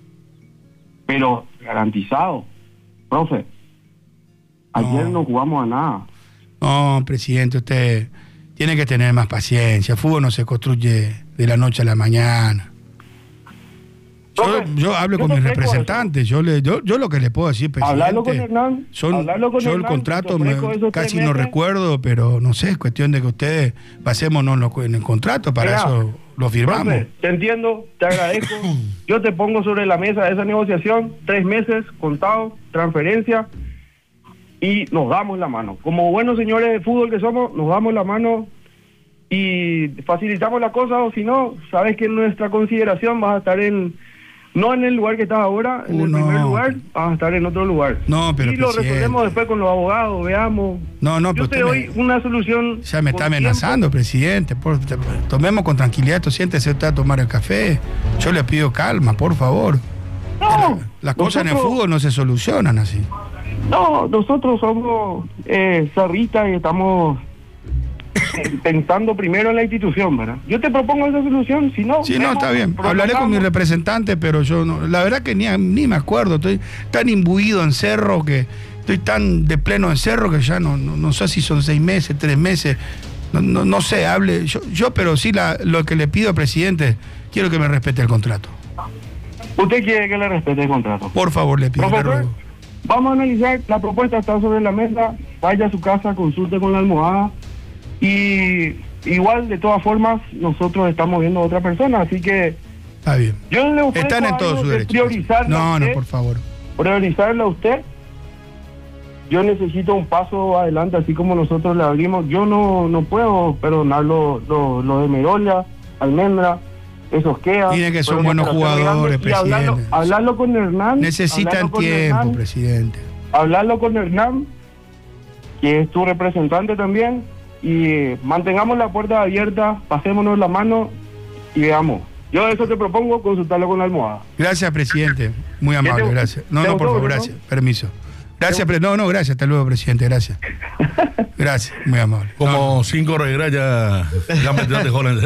pero garantizado. Profe, ayer no jugamos a nada. No, presidente, usted tiene que tener más paciencia. El fútbol no se construye de la noche a la mañana. Yo hablo con mis representantes. Yo lo que le puedo decir, presidente. Hablarlo con Hernán. Yo el contrato casi no recuerdo, pero no sé, es cuestión de que ustedes pasémonos en el contrato, para eso lo firmamos. Profe, te entiendo, te agradezco. Yo te pongo sobre la mesa esa negociación, 3 meses, contado, transferencia, y nos damos la mano. Como buenos señores de fútbol que somos, nos damos la mano y facilitamos la cosa, o si no, sabes que en nuestra consideración vas a estar no en el lugar que estás ahora, en el primer lugar, vas a estar en otro lugar. No, pero y lo resolvemos después con los abogados, veamos. Yo te doy una solución. Ya me está amenazando, presidente. Tomemos con tranquilidad esto, siéntese usted a tomar el café. Yo le pido calma, por favor. No, las cosas en el fútbol no se solucionan así. No, nosotros somos zarristas y estamos pensando primero en la institución, ¿verdad? Yo te propongo esa solución, si no... Sí, no, está bien. Hablaré con mi representante, pero yo no, la verdad que ni me acuerdo. Estoy tan imbuido en Cerro, que estoy tan de pleno en Cerro, que ya no sé si son 6 meses, 3 meses. No sé, hable. Yo pero sí lo que le pido, presidente, quiero que me respete el contrato. ¿Usted quiere que le respete el contrato? Por favor, le pido. Profesor, vamos a analizar, la propuesta está sobre la mesa, vaya a su casa, consulte con la almohada. Y igual, de todas formas, nosotros estamos viendo a otra persona, así que... Está bien. Yo le ofrezco están en todo su derecho. No, por favor. Priorizarle a usted. Yo necesito un paso adelante, así como nosotros le abrimos. Yo no puedo perdonar lo de Merolia, Almendra, esos queda. Tiene que son buenos jugadores, presidente. Hablarlo con Hernán. Necesitan tiempo, presidente. Hablarlo con Hernán, que es tu representante también. y mantengamos la puerta abierta, pasémonos la mano y veamos. Yo eso te propongo, consultarlo con la almohada. Gracias, presidente. Muy amable, gracias. No, por favor, gracias. Permiso. Gracias, gracias. Hasta luego, presidente. Gracias. Gracias, muy amable. Como 5 reglas ya metieron de Holland.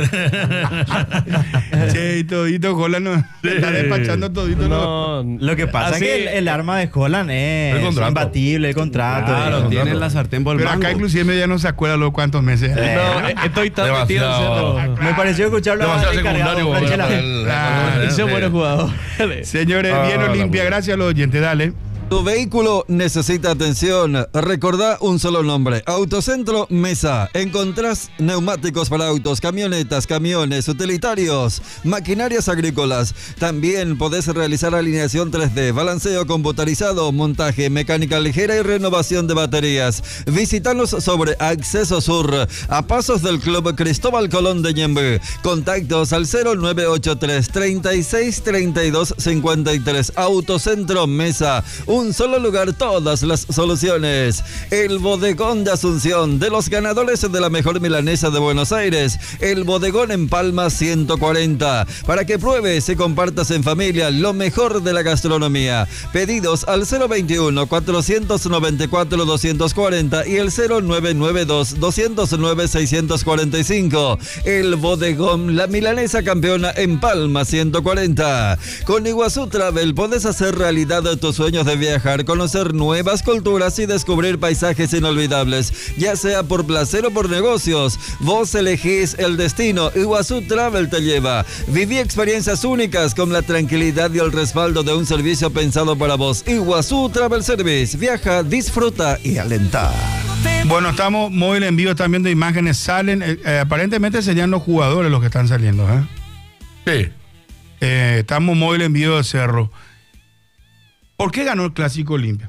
Sí, todito Holland no, está despachando todito. No, lo que pasa es que el arma de Holland es imbatible, el contrato. Claro, tiene la sartén por el Pero acá inclusive ya no se acuerda los cuantos meses. Estoy tan metido en Cerro. Me pareció escucharlo a secundario. Ese es buen jugador. Señores, bien Olimpia, gracias a los oyentes, dale. Tu vehículo necesita atención. Recordá un solo nombre. Autocentro Mesa. Encontrás neumáticos para autos, camionetas, camiones, utilitarios, maquinarias agrícolas. También podés realizar alineación 3D, balanceo computarizado, montaje, mecánica ligera y renovación de baterías. Visítanos sobre Acceso Sur, a pasos del Club Cristóbal Colón de Ñemby. Contactos al 0983 36 32 53. Autocentro Mesa. Un solo lugar, todas las soluciones. El Bodegón de Asunción, de los ganadores de la mejor milanesa de Buenos Aires. El Bodegón en Palma 140. Para que pruebes y compartas en familia lo mejor de la gastronomía. Pedidos al 021 494 240 y el 0992 209 645. El Bodegón, la milanesa campeona en Palma 140. Con Iguazú Travel podés hacer realidad tus sueños de viajar, conocer nuevas culturas y descubrir paisajes inolvidables, ya sea por placer o por negocios. Vos elegís el destino, Iguazú Travel te lleva. Viví experiencias únicas con la tranquilidad y el respaldo de un servicio pensado para vos. Iguazú Travel Service, viaja, disfruta y alenta. Bueno, estamos móvil en vivo, están viendo imágenes, salen, aparentemente serían los jugadores los que están saliendo, Sí. Estamos móvil en vivo de Cerro. ¿Por qué ganó el Clásico Olimpia?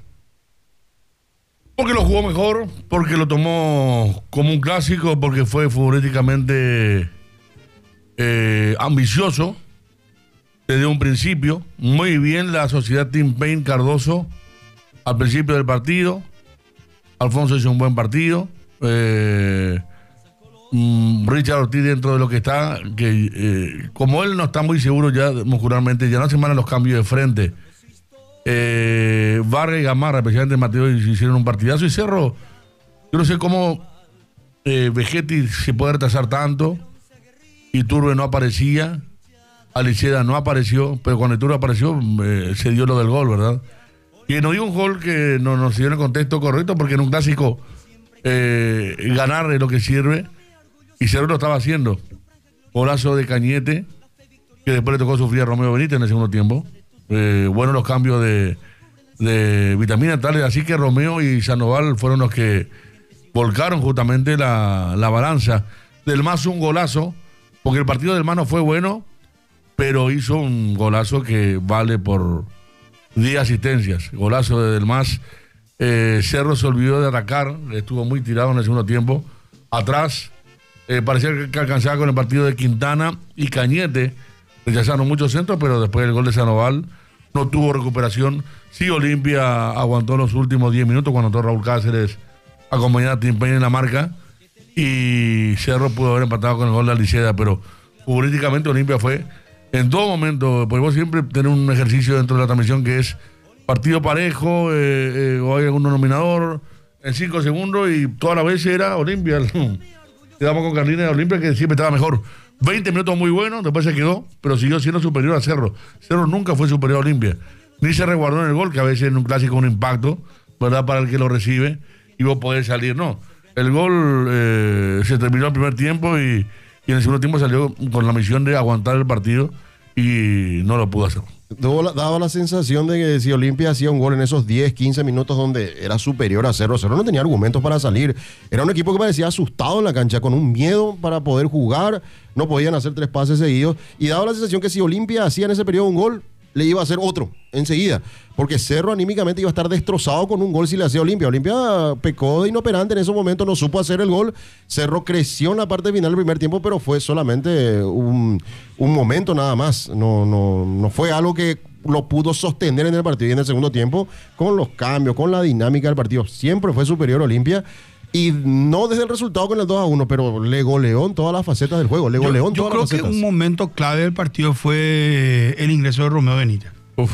Porque lo jugó mejor, porque lo tomó como un clásico, porque fue futbolísticamente ambicioso desde un principio. Muy bien la sociedad Team Pain Cardoso al principio del partido. Alfonso hizo un buen partido. Richard Ortiz, dentro de lo que está, como él no está muy seguro ya muscularmente, ya no se mandan los cambios de frente. Vargas y Gamarra, especialmente Mateo, hicieron un partidazo. Y Cerro, yo no sé cómo Vegetti se puede retrasar tanto. Iturbe no aparecía, Aliceda no apareció, pero cuando Iturbe apareció se dio lo del gol, ¿verdad? Y no dio un gol que no se dio en el contexto correcto, porque en un clásico ganar es lo que sirve, y Cerro lo estaba haciendo. Golazo de Cañete, que después le tocó sufrir a Romeo Benítez en el segundo tiempo. Bueno, los cambios de vitamina tales, así que Romeo y Sandoval fueron los que volcaron justamente la balanza. Del Mas un golazo, porque el partido del Mas no fue bueno, pero hizo un golazo que vale por 10 asistencias. Golazo de Del Mas. Cerro se olvidó de atacar, estuvo muy tirado en el segundo tiempo. Atrás, parecía que alcanzaba con el partido de Quintana y Cañete. Rechazaron muchos centros, pero después del gol de Sandoval no tuvo recuperación. Sí, Olimpia aguantó los últimos 10 minutos cuando entró Raúl Cáceres acompañado a Tim Payne en la marca, y Cerro pudo haber empatado con el gol de Aliceda, pero futbolísticamente Olimpia fue en todo momento. Podemos siempre tener un ejercicio dentro de la transmisión que es partido parejo, o hay algún nominador en 5 segundos, y toda la vez era Olimpia. Quedamos con Carlina de Olimpia, que siempre estaba mejor. 20 minutos muy buenos, después se quedó, pero siguió siendo superior a Cerro. Cerro nunca fue superior a Olimpia, ni se resguardó en el gol, que a veces en un clásico un impacto, ¿verdad?, para el que lo recibe, y vos podés salir. No, el gol se terminó el primer tiempo, y en el segundo tiempo salió con la misión de aguantar el partido, y no lo pudo hacer. Daba la sensación de que si Olimpia hacía un gol en esos 10, 15 minutos donde era superior a Cerro, Cerro no tenía argumentos para salir. Era un equipo que parecía asustado en la cancha, con un miedo para poder jugar. No podían hacer 3 pases seguidos. Y daba la sensación que si Olimpia hacía en ese periodo un gol, le iba a hacer otro enseguida. Porque Cerro anímicamente iba a estar destrozado con un gol si le hacía Olimpia. Olimpia pecó de inoperante en esos momentos, no supo hacer el gol. Cerro creció en la parte final del primer tiempo, pero fue solamente un momento nada más. No fue algo que lo pudo sostener en el partido. Y en el segundo tiempo, con los cambios, con la dinámica del partido, siempre fue superior Olimpia. Y no desde el resultado con el 2-1, pero le goleó en todas las facetas del juego. Le goleó en Yo todas creo las facetas. que un momento clave del partido fue el ingreso de Romeo Benítez.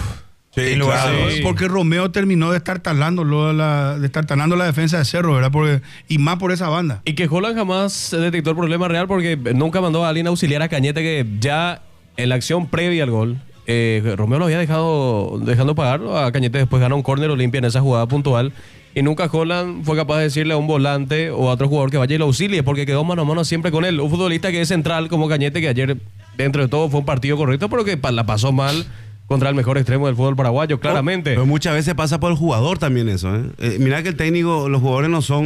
Sí, claro. Porque Romeo terminó destartalando la defensa de Cerro, ¿verdad? Y más por esa banda. Y que Holland jamás detectó el problema real porque nunca mandó a alguien a auxiliar a Cañete, que ya en la acción previa al gol, Romeo lo había dejando pagarlo a Cañete. Después gana un córner Olimpia en esa jugada puntual. Y nunca Holland fue capaz de decirle a un volante o a otro jugador que vaya y lo auxilie, porque quedó mano a mano siempre con él. Un futbolista que es central como Cañete, que ayer, dentro de todo, fue un partido correcto, pero que la pasó mal contra el mejor extremo del fútbol paraguayo, claramente. Pero muchas veces pasa por el jugador también eso, ¿eh? Mirá que el técnico, los jugadores no son...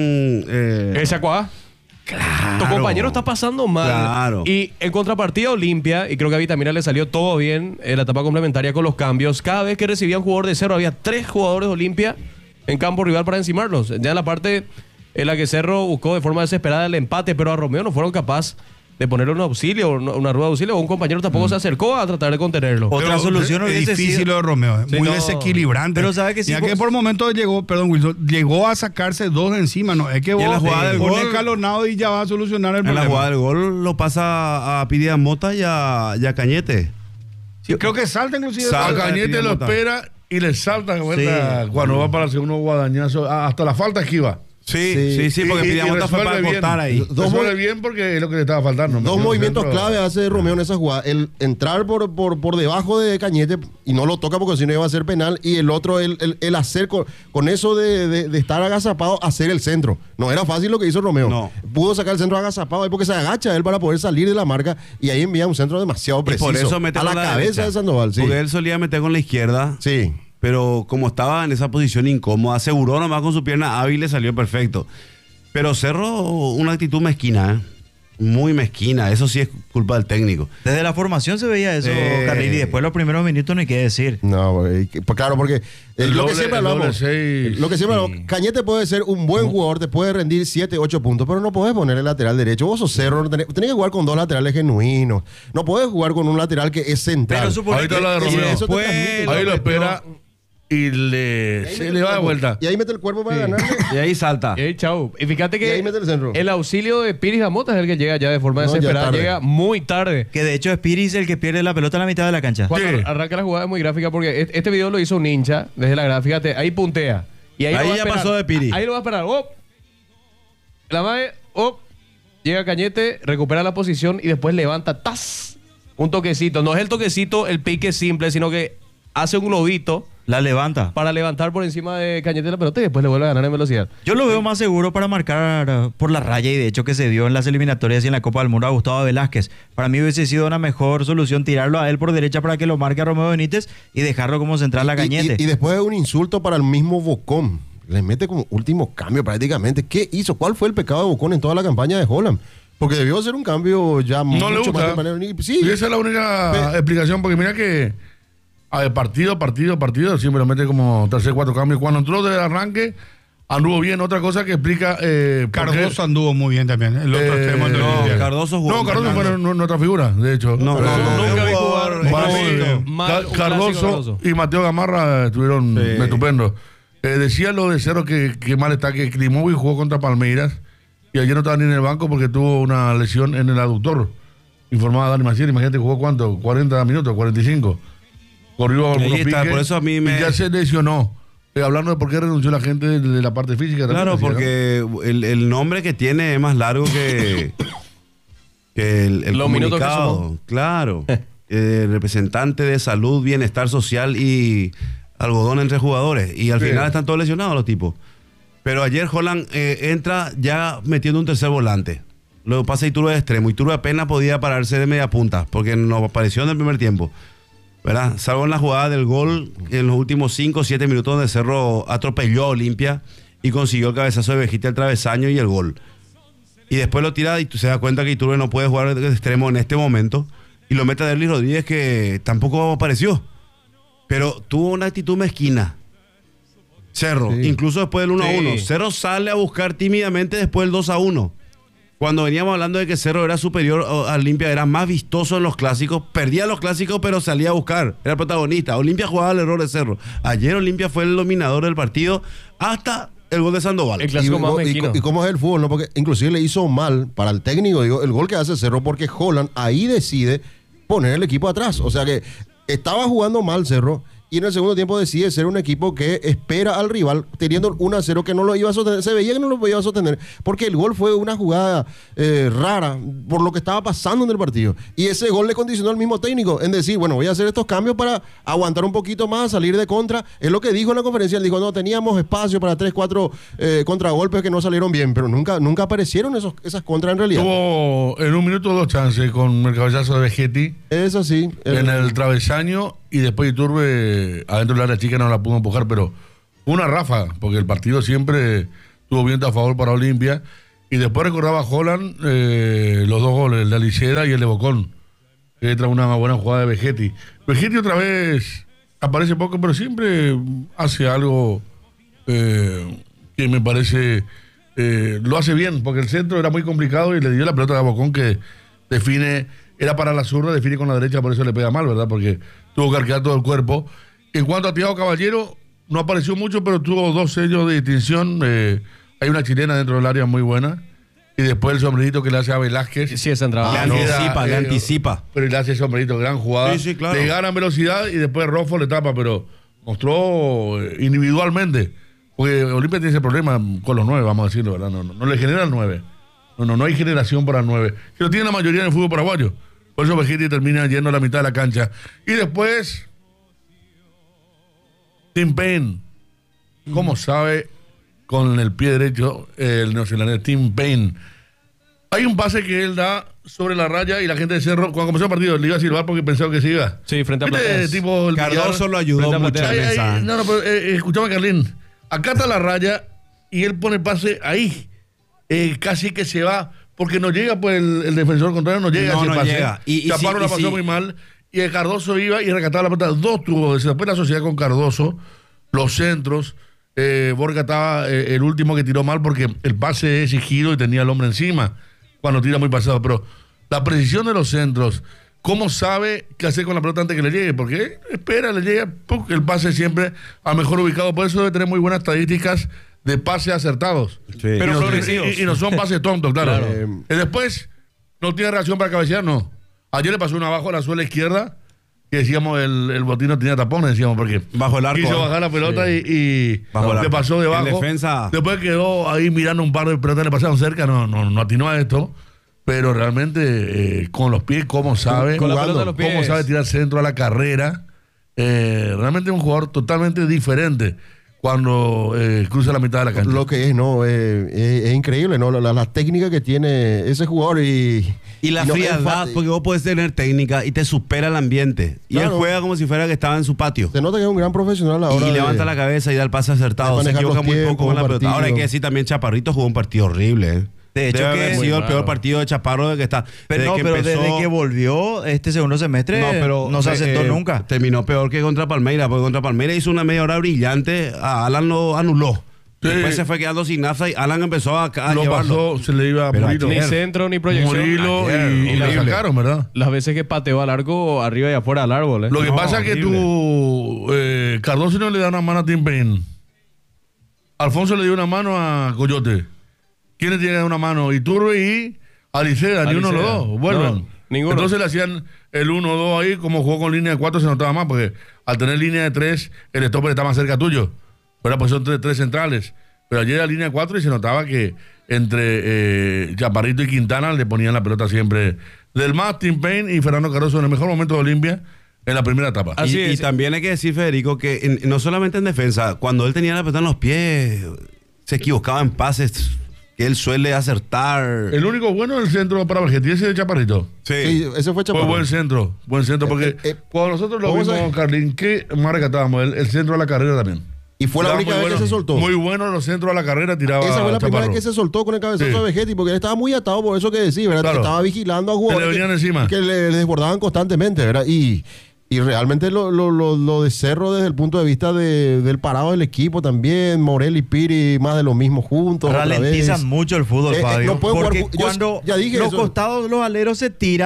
¿Esa cuá? Claro. Tu compañero está pasando mal. Claro. Y en contrapartida Olimpia, y creo que a Vitamina le salió todo bien en la etapa complementaria con los cambios. Cada vez que recibía un jugador de Cerro, había 3 jugadores de Olimpia en campo rival para encimarlos. Ya en la parte en la que Cerro buscó de forma desesperada el empate, pero a Romeo no fueron capaces de ponerle un auxilio, una rueda de auxilio, o un compañero tampoco se acercó a tratar de contenerlo. Otra solución es difícil lo de Romeo, muy desequilibrante. Pero sabe que sí, que por momentos llegó a sacarse 2 de encima, no es que vos en la jugada del gol escalonado y ya va a solucionar el problema. En la jugada del gol lo pasa a Pidia Mota y a Cañete. Sí, creo que salta inclusive. A Cañete lo espera y le salta cuando va para el segundo guadañazo, hasta la falta esquiva. Sí, porque Pidamota fue para cortar ahí. Resuelve bien porque es lo que le estaba faltando. Dos movimientos clave hace Romeo en esa jugada. El entrar por debajo de Cañete y no lo toca porque si no iba a ser penal. Y el otro, el hacer con eso de estar agazapado, hacer el centro. No era fácil lo que hizo Romeo. No. Pudo sacar el centro agazapado ahí porque se agacha él para poder salir de la marca y ahí envía un centro demasiado preciso. Y por eso mete a la cabeza derecha de Sandoval. Sí. Porque él solía meter con la izquierda. Sí. Pero como estaba en esa posición incómoda, aseguró nomás con su pierna hábil, le salió perfecto. Pero Cerro, una actitud mezquina, muy mezquina. Eso sí es culpa del técnico. Desde la formación se veía eso, Carlín, y después los primeros minutos no hay que decir. No, pues claro, porque lo que siempre hablamos, Cañete puede ser un buen jugador, te puede rendir 7, 8 puntos, pero no podés poner el lateral derecho. Vos sos Cerro, tenés que jugar con 2 laterales genuinos. No podés jugar con un lateral que es central. Ahorita la de Romeo. Ahí lo espera. Y se le va de vuelta. Y ahí mete el cuerpo para ganarle. Y ahí salta. Y ahí, chau. Y fíjate que ahí mete el centro. El auxilio de Piris Damota es el que llega ya de forma desesperada. Llega muy tarde. Que de hecho es Piris el que pierde la pelota en la mitad de la cancha. Cuando arranca la jugada es muy gráfica porque este video lo hizo un hincha desde la gráfica. Ahí puntea. Y ahí ya pasó de Piris. Ahí lo va a esperar. La madre. Llega Cañete, recupera la posición y después levanta. ¡Tas! Un toquecito. No es el toquecito, el pique simple, sino que hace un globito. La levanta. Para levantar por encima de Cañete la pelota y después le vuelve a ganar en velocidad. Yo lo veo más seguro para marcar por la raya y de hecho que se dio en las eliminatorias y en la Copa del Mundo a Gustavo Velázquez. Para mí hubiese sido una mejor solución tirarlo a él por derecha para que lo marque a Romeo Benítez y dejarlo como central a Cañete. Y después un insulto para el mismo Bocón. Le mete como último cambio prácticamente. ¿Qué hizo? ¿Cuál fue el pecado de Bocón en toda la campaña de Holland? Porque debió ser un cambio ya no mucho más temprano. Sí, y esa es la única explicación, porque mira que partido, siempre lo mete como 3, 4 cambios. Cuando entró del arranque, anduvo bien. Otra cosa que explica... Cardoso anduvo muy bien también. El otro extremo de Olimpia. Cardoso jugó. No, Cardoso fue nuestra figura, de hecho. Nunca vi jugar Cardoso y Mateo Gamarra estuvieron estupendos. Decía lo de Cerro que mal está, que Klimovic jugó contra Palmeiras y ayer no estaba ni en el banco porque tuvo una lesión en el aductor. Informaba Dani Maciel, imagínate, jugó ¿cuánto? 40 minutos, 45. Corrió algunos piques por eso a mí y ya se lesionó. Hablando de por qué renunció la gente de la parte física. Claro, porque el nombre que tiene es más largo que el comunicado. Claro. Representante de salud, bienestar social y algodón entre jugadores. Y al final están todos lesionados los tipos. Pero ayer Holland entra ya metiendo un tercer volante. Luego pasa Iturbe de extremo. Iturbe apenas podía pararse de media punta porque no apareció en el primer tiempo, ¿verdad? Salvo en la jugada del gol en los últimos 5 o 7 minutos donde Cerro atropelló a Olimpia y consiguió el cabezazo de Vejita al travesaño y el gol. Y después lo tira y se da cuenta que Iturbe no puede jugar de extremo en este momento y lo mete a Derlis Rodríguez, que tampoco apareció. Pero tuvo una actitud mezquina. Cerro, incluso después del 1-1. Cerro sale a buscar tímidamente después del 2-1. Cuando veníamos hablando de que Cerro era superior a Olimpia, era más vistoso en los clásicos, perdía los clásicos, pero salía a buscar, era protagonista. Olimpia jugaba al error de Cerro. Ayer Olimpia fue el dominador del partido hasta el gol de Sandoval. El clásico más mezquino. Y cómo es el fútbol, ¿no? Porque inclusive le hizo mal para el técnico, digo, el gol que hace Cerro, porque Holland ahí decide poner el equipo atrás. O sea que estaba jugando mal Cerro y en el segundo tiempo decide ser un equipo que espera al rival teniendo 1-0 que no lo iba a sostener. Se veía que no lo podía sostener porque el gol fue una jugada rara por lo que estaba pasando en el partido. Y ese gol le condicionó al mismo técnico en decir, bueno, voy a hacer estos cambios para aguantar un poquito más, salir de contra. Es lo que dijo en la conferencia. Él dijo, no, teníamos espacio para 3-4 contragolpes que no salieron bien, pero nunca aparecieron esas contras en realidad. Tuvo en un minuto 2 chances con el cabezazo de Vegetti. Eso sí. En el travesaño y después Iturbe adentro del área chica no la pudo empujar, pero una ráfaga, porque el partido siempre tuvo viento a favor para Olimpia. Y después recordaba a Holland los 2 goles, el de Aliceda y el de Bocón, que trae una buena jugada de Vegetti. Vegetti otra vez aparece poco, pero siempre hace algo que me parece lo hace bien, porque el centro era muy complicado y le dio la pelota a Bocón que define, era para la zurda, define con la derecha, por eso le pega mal, ¿verdad? Porque tuvo que arquear todo el cuerpo. En cuanto a Thiago Caballero, no apareció mucho, pero tuvo 2 sellos de distinción. Hay una chilena dentro del área muy buena. Y después el sombrerito que le hace a Velázquez. Sí, esa entrada. Le anticipa. Pero le hace el sombrerito, gran jugada. Sí, claro. Le gana velocidad y después Roffo le tapa, pero mostró individualmente. Porque Olimpia tiene ese problema con los 9, vamos a decirlo, ¿verdad? No le genera el 9. No hay generación para el 9. Que lo tiene la mayoría en el fútbol paraguayo. Por eso Vegetti termina yendo a la mitad de la cancha. Y después, Tim Payne. ¿Cómo sabe con el pie derecho el neozelandés Tim Payne? Hay un pase que él da sobre la raya y la gente de Cerro, cuando comenzó el partido, le iba a silbar porque pensaba que se iba. Sí, frente a Platense. Tipo Cardoso lo ayudó mucho. No, pero escúchame, Carlín. Acá está la raya y él pone el pase ahí. Casi que se va, porque no llega, pues el defensor contrario no llega a ese pase. Llega. Chaparro la pasó muy mal. Y el Cardoso iba y rescataba la pelota. 2 tuvo. Después la sociedad con Cardoso, los centros. Borja estaba el último que tiró mal porque el pase es exigido y tenía el hombre encima cuando tira muy pasado. Pero la precisión de los centros, ¿cómo sabe qué hacer con la pelota antes que le llegue? Porque espera, le llega, porque el pase siempre al mejor ubicado. Por eso debe tener muy buenas estadísticas de pases acertados. Sí. Pero y no son pases tontos, claro. Después, no tiene reacción para cabecear, no. Ayer le pasó uno abajo a la suela izquierda, que decíamos el botín no tenía tapones, decíamos, porque bajo el arco, quiso bajar la pelota y le pasó debajo. Defensa. Después quedó ahí mirando un par de pelotas, le pasaron cerca, no atinó a esto. Pero realmente, con los pies, ¿cómo sabe? Con la pelota de los pies. ¿Cómo sabe tirar centro a la carrera? Realmente es un jugador totalmente diferente cuando cruza la mitad de la cancha. Lo que es, ¿no? Es increíble, ¿no? La técnica que tiene ese jugador y la frialdad, porque vos podés tener técnica y te supera el ambiente. Y él juega como si fuera que estaba en su patio. Se nota que es un gran profesional ahora. Y levanta la cabeza y da el pase acertado. Se equivoca muy poco con la pelota. Ahora hay que decir también, Chaparrito jugó un partido horrible, De hecho, debe que haber sido el peor partido de Chaparro de que está. Pero desde que volvió este segundo semestre no se asentó nunca. Terminó peor que contra Palmeiras, porque contra Palmeiras hizo una media hora brillante, a Alan lo anuló. Sí. Después se fue quedando sin nafta y Alan empezó a llevarlo. Pasó, se le iba a Murilo. Ni centro ni proyección. Murilo y la sacaron, ¿verdad? Las veces que pateó al arco, arriba y afuera del árbol. Lo que pasa es que tú, Cardoso no le da una mano a Tim Payne. Alfonso le dio una mano a Coyote. ¿Quién le tiene una mano? Iturbe y Aliceda, ni uno de los dos. Vuelven. No, ninguno. Entonces le hacían el 1-2 ahí, como jugó con línea de 4 se notaba más, porque al tener línea de 3, el stopper está más cerca tuyo. Ahora pues son 3 centrales. Pero ayer era línea de 4 y se notaba que entre Chaparrito y Quintana le ponían la pelota siempre. Del más, Tim Payne y Fernando Cardoso en el mejor momento de Olimpia en la primera etapa. Y también hay que decir, Federico, que no solamente en defensa, cuando él tenía la pelota en los pies, se equivocaba en pases que él suele acertar. El único bueno del centro para Vegetti, ese de Chaparrito. Sí, ese fue Chaparrito. Fue buen centro, porque cuando nosotros lo vimos, Carlín, ¿qué más rescatábamos? El centro a la carrera también. Y fue la única vez que se soltó. Muy bueno los centros a la carrera, tiraba. Esa fue la primera vez que se soltó con el cabezazo de Vegetti, porque él estaba muy atado por eso que decís, ¿verdad? Claro. Estaba vigilando a jugadores que le venían encima, que le desbordaban constantemente, ¿verdad? Y realmente lo de Cerro desde el punto de vista del parado del equipo también, Morel y Piri más de lo mismo juntos. Ralentizan mucho el fútbol, Fabio. No puede porque jugar, cuando ya dije los eso. costados, los aleros se tiran,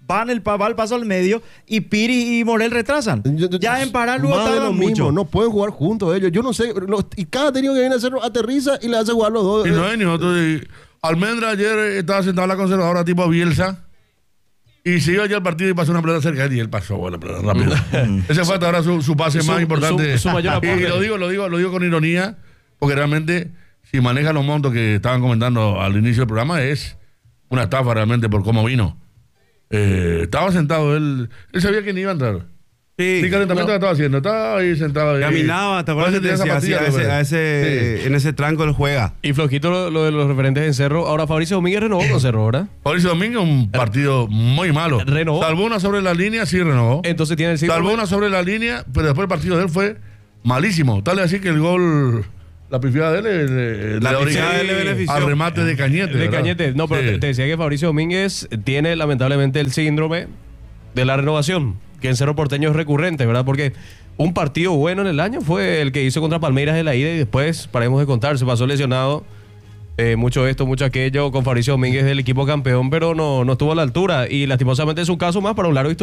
va el paso al medio y Piri y Morel retrasan. Ya en parar luego Más de lo tardan mismo, mucho. no pueden jugar juntos ellos. Yo no sé, y cada técnico que viene a Cerro aterriza y le hace jugar los dos. Y no hay ni otro. Almendra ayer estaba sentado en la conservadora tipo Bielsa y se iba allá al partido y pasó una pelota cerca de él y él pasó la pelota rápido. Ese fue hasta ahora su pase más importante. Su mayor aporte. Y lo digo con ironía, porque realmente si maneja los montos que estaban comentando al inicio del programa es una estafa realmente por cómo vino. Estaba sentado, él sabía que ni iba a entrar. Sí. Ni calentamiento estaba haciendo, estaba ahí sentado. Ahí. Caminaba, ¿te acuerdas que te decía así, en ese tranco él juega? Y flojito lo de los referentes en Cerro. Ahora Fabricio Domínguez renovó con Cerro, ¿verdad? Fabricio Domínguez, un partido muy malo. Renovó. Salvó una sobre la línea, sí renovó. Entonces tiene el síndrome. Salvó una sobre la línea, pero después el partido de él fue malísimo. Tal es así que el gol, la pifiada de él, La pifiada de él le benefició. al remate de Cañete. De Cañete. No, pero Sí. te decía que Fabricio Domínguez tiene lamentablemente el síndrome de la renovación, que en Cerro Porteño es recurrente, ¿verdad? Porque un partido bueno en el año fue el que hizo contra Palmeiras de la ida y después, paremos de contar, se pasó lesionado. Mucho esto, mucho aquello con Fabricio Domínguez del equipo campeón, pero no estuvo a la altura. Y lastimosamente es un caso más para un largo historial.